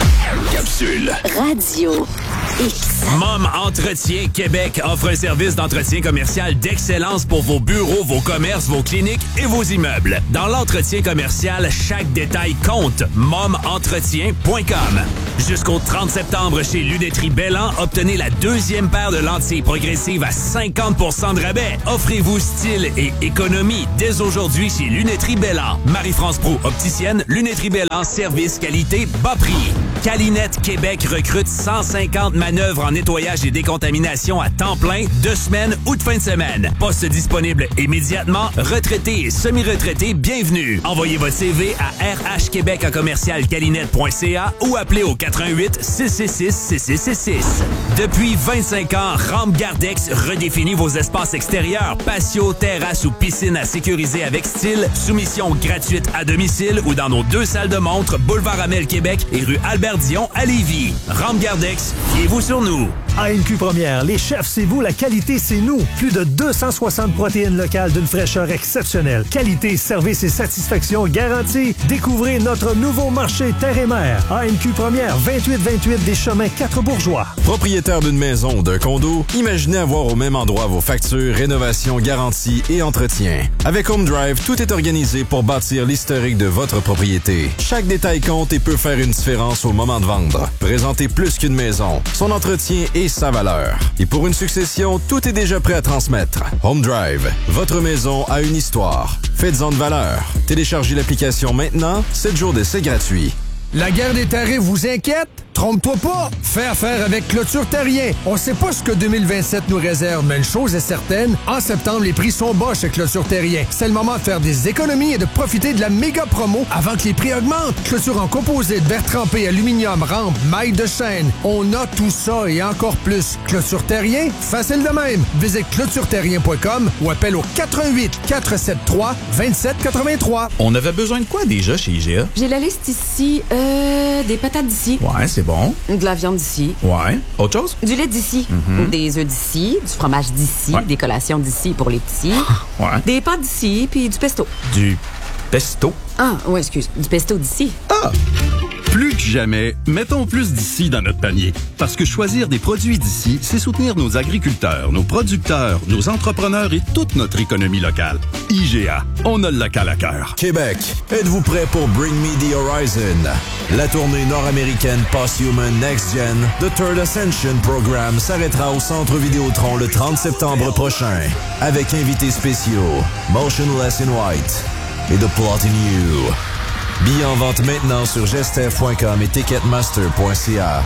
Speaker 3: Capsule.
Speaker 4: Radio X.
Speaker 5: Mom Entretien Québec offre un service d'entretien commercial d'excellence pour vos bureaux, vos commerces, vos cliniques et vos immeubles. Dans l'entretien commercial, chaque détail compte. mom entretien point com. Jusqu'au trente septembre, chez Lunetterie Bellan, obtenez la deuxième paire de lentilles progressives à cinquante pour cent de rabais. Offrez-vous style et économie dès aujourd'hui chez Lunetterie Bellan. Marie-France Proulx, opticienne, Lunetterie Bellan, service, qualité, bas prix. Calinette Québec recrute cent cinquante manœuvres en nettoyage et décontamination à temps plein, de semaine ou de fin de semaine. Poste disponible immédiatement. Retraités et semi-retraités, bienvenue. Envoyez votre C V à r h québec à commercial calinette point c a ou appelez au quatre-vingt-huit six six six six six six six. Depuis vingt-cinq ans, Rampe Gardex redéfinit vos espaces extérieurs, patio, terrasse ou piscine à sécuriser avec style. Soumission gratuite à domicile ou dans nos deux salles de montre, boulevard Amel Québec et rue Albert Dion à Lévis. Rampe Gardex, fiez-vous sur nous.
Speaker 6: A N Q Première, les chefs, c'est vous, la qualité, c'est nous. Plus de deux cent soixante protéines locales d'une fraîcheur exceptionnelle. Qualité, service et satisfaction garantie. Découvrez notre nouveau marché terre et mer. A N Q Première, vingt-huit vingt-huit des Chemins quatre Bourgeois.
Speaker 22: Propriétaire d'une maison ou d'un condo, imaginez avoir au même endroit vos factures, rénovation, garantie et entretien. Avec Home Drive, tout est organisé pour bâtir l'historique de votre propriété. Chaque détail compte et peut faire une différence au moment de vendre. Présentez plus qu'une maison, son entretien et sa valeur. Et pour une succession, tout est déjà prêt à transmettre. Home Drive, votre maison a une histoire. Faites-en de valeur. Téléchargez l'application maintenant, sept jours d'essai gratuit.
Speaker 23: La guerre des tarifs vous inquiète? Trompe-toi pas! Fais affaire avec Clôture Terrien. On sait pas ce que deux mille vingt-sept nous réserve, mais une chose est certaine, en septembre, les prix sont bas chez Clôture Terrien. C'est le moment de faire des économies et de profiter de la méga promo avant que les prix augmentent. Clôture en composite, verre trempé, aluminium, rampe, maille de chaîne. On a tout ça et encore plus. Clôture Terrien, facile de même. Visite clôture terrien point com ou appelle au quatre-vingt-huit quatre cent soixante-trois vingt-sept quatre-vingt-trois.
Speaker 24: On avait besoin de quoi déjà chez I G A?
Speaker 25: J'ai la liste ici. Euh, des patates d'ici.
Speaker 24: Ouais, c'est bon.
Speaker 25: De la viande d'ici.
Speaker 24: Ouais. Autre chose?
Speaker 25: Du lait d'ici.
Speaker 24: Mm-hmm.
Speaker 25: Des œufs d'ici. Du fromage d'ici.
Speaker 24: Ouais.
Speaker 25: Des collations d'ici pour les petits.
Speaker 24: Ouais.
Speaker 25: Des pâtes d'ici, puis du pesto.
Speaker 24: Du pesto?
Speaker 25: Ah, ouais, excuse. Du pesto d'ici.
Speaker 24: Ah!
Speaker 26: Plus que jamais, mettons plus d'ici dans notre panier. Parce que choisir des produits d'ici, c'est soutenir nos agriculteurs, nos producteurs, nos entrepreneurs et toute notre économie locale. I G A, on a le local à cœur.
Speaker 11: Québec, êtes-vous prêts pour Bring Me the Horizon? La tournée nord-américaine Posthuman Next Gen The Third Ascension Program s'arrêtera au Centre Vidéotron le trente septembre prochain. Avec invités spéciaux, Motionless in White et The Plot in You. Billets en vente maintenant sur gestev point com et ticketmaster point c a.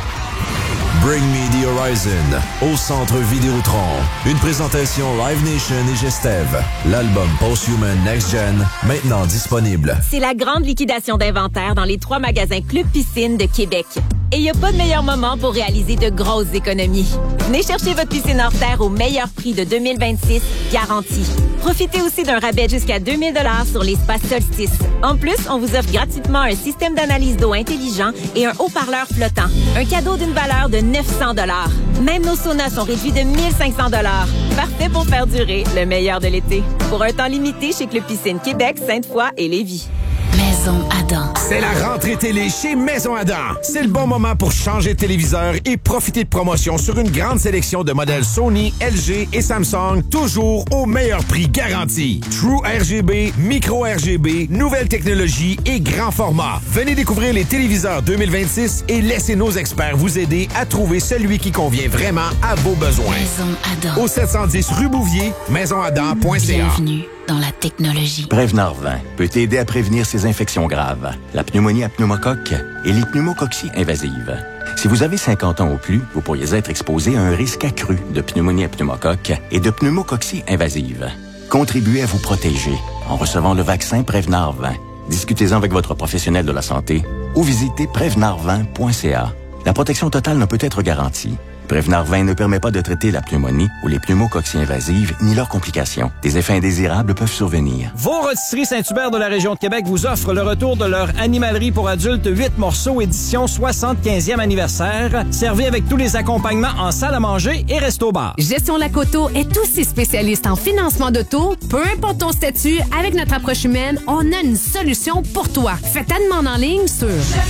Speaker 11: Bring Me the Horizon au Centre Vidéotron. Une présentation Live Nation et Gestev. L'album Posthuman Next Gen, maintenant disponible.
Speaker 10: C'est la grande liquidation d'inventaire dans les trois magasins Club Piscine de Québec. Et il n'y a pas de meilleur moment pour réaliser de grosses économies. Venez chercher votre piscine hors terre au meilleur prix de deux mille vingt-six, garanti. Profitez aussi d'un rabais jusqu'à deux mille dollars sur l'espace Solstice. En plus, on vous offre gratuitement un système d'analyse d'eau intelligent et un haut-parleur flottant. Un cadeau d'une valeur de neuf cents dollars. Même nos saunas sont réduits de mille cinq cents dollars. Parfait pour faire durer le meilleur de l'été. Pour un temps limité chez Club Piscine Québec, Sainte-Foy et Lévis.
Speaker 8: Maison Adam.
Speaker 11: C'est la rentrée télé chez Maison Adam. C'est le bon moment pour changer de téléviseur et profiter de promotions sur une grande sélection de modèles Sony, L G et Samsung, toujours au meilleur prix garanti. True R G B, Micro R G B, nouvelle technologie et grand format. Venez découvrir les téléviseurs deux mille vingt-six et laissez nos experts vous aider à trouver celui qui convient vraiment à vos besoins.
Speaker 8: Maison Adam.
Speaker 11: Au sept cent dix rue Bouvier, maison adam point c a.
Speaker 8: Bienvenue dans la technologie.
Speaker 14: Prevnar vingt peut t'aider à prévenir ces infections graves, la pneumonie à pneumocoque et les pneumococcies invasives. Si vous avez cinquante ans ou plus, vous pourriez être exposé à un risque accru de pneumonie à pneumocoque et de pneumococcie invasive. Contribuez à vous protéger en recevant le vaccin Prevnar vingt. Discutez-en avec votre professionnel de la santé ou visitez prévenir vingt point c a. La protection totale ne peut être garantie. Prevnar vingt ne permet pas de traiter la pneumonie ou les pneumococcies invasives ni leurs complications. Des effets indésirables peuvent survenir.
Speaker 9: Vos rôtisseries Saint-Hubert de la région de Québec vous offrent le retour de leur animalerie pour adultes huit morceaux édition soixante-quinzième anniversaire, servi avec tous les accompagnements en salle à manger et resto-bar.
Speaker 8: Gestion Lac-Auto est aussi spécialiste en financement d'auto. Peu importe ton statut, avec notre approche humaine, on a une solution pour toi. Fais ta demande en ligne sur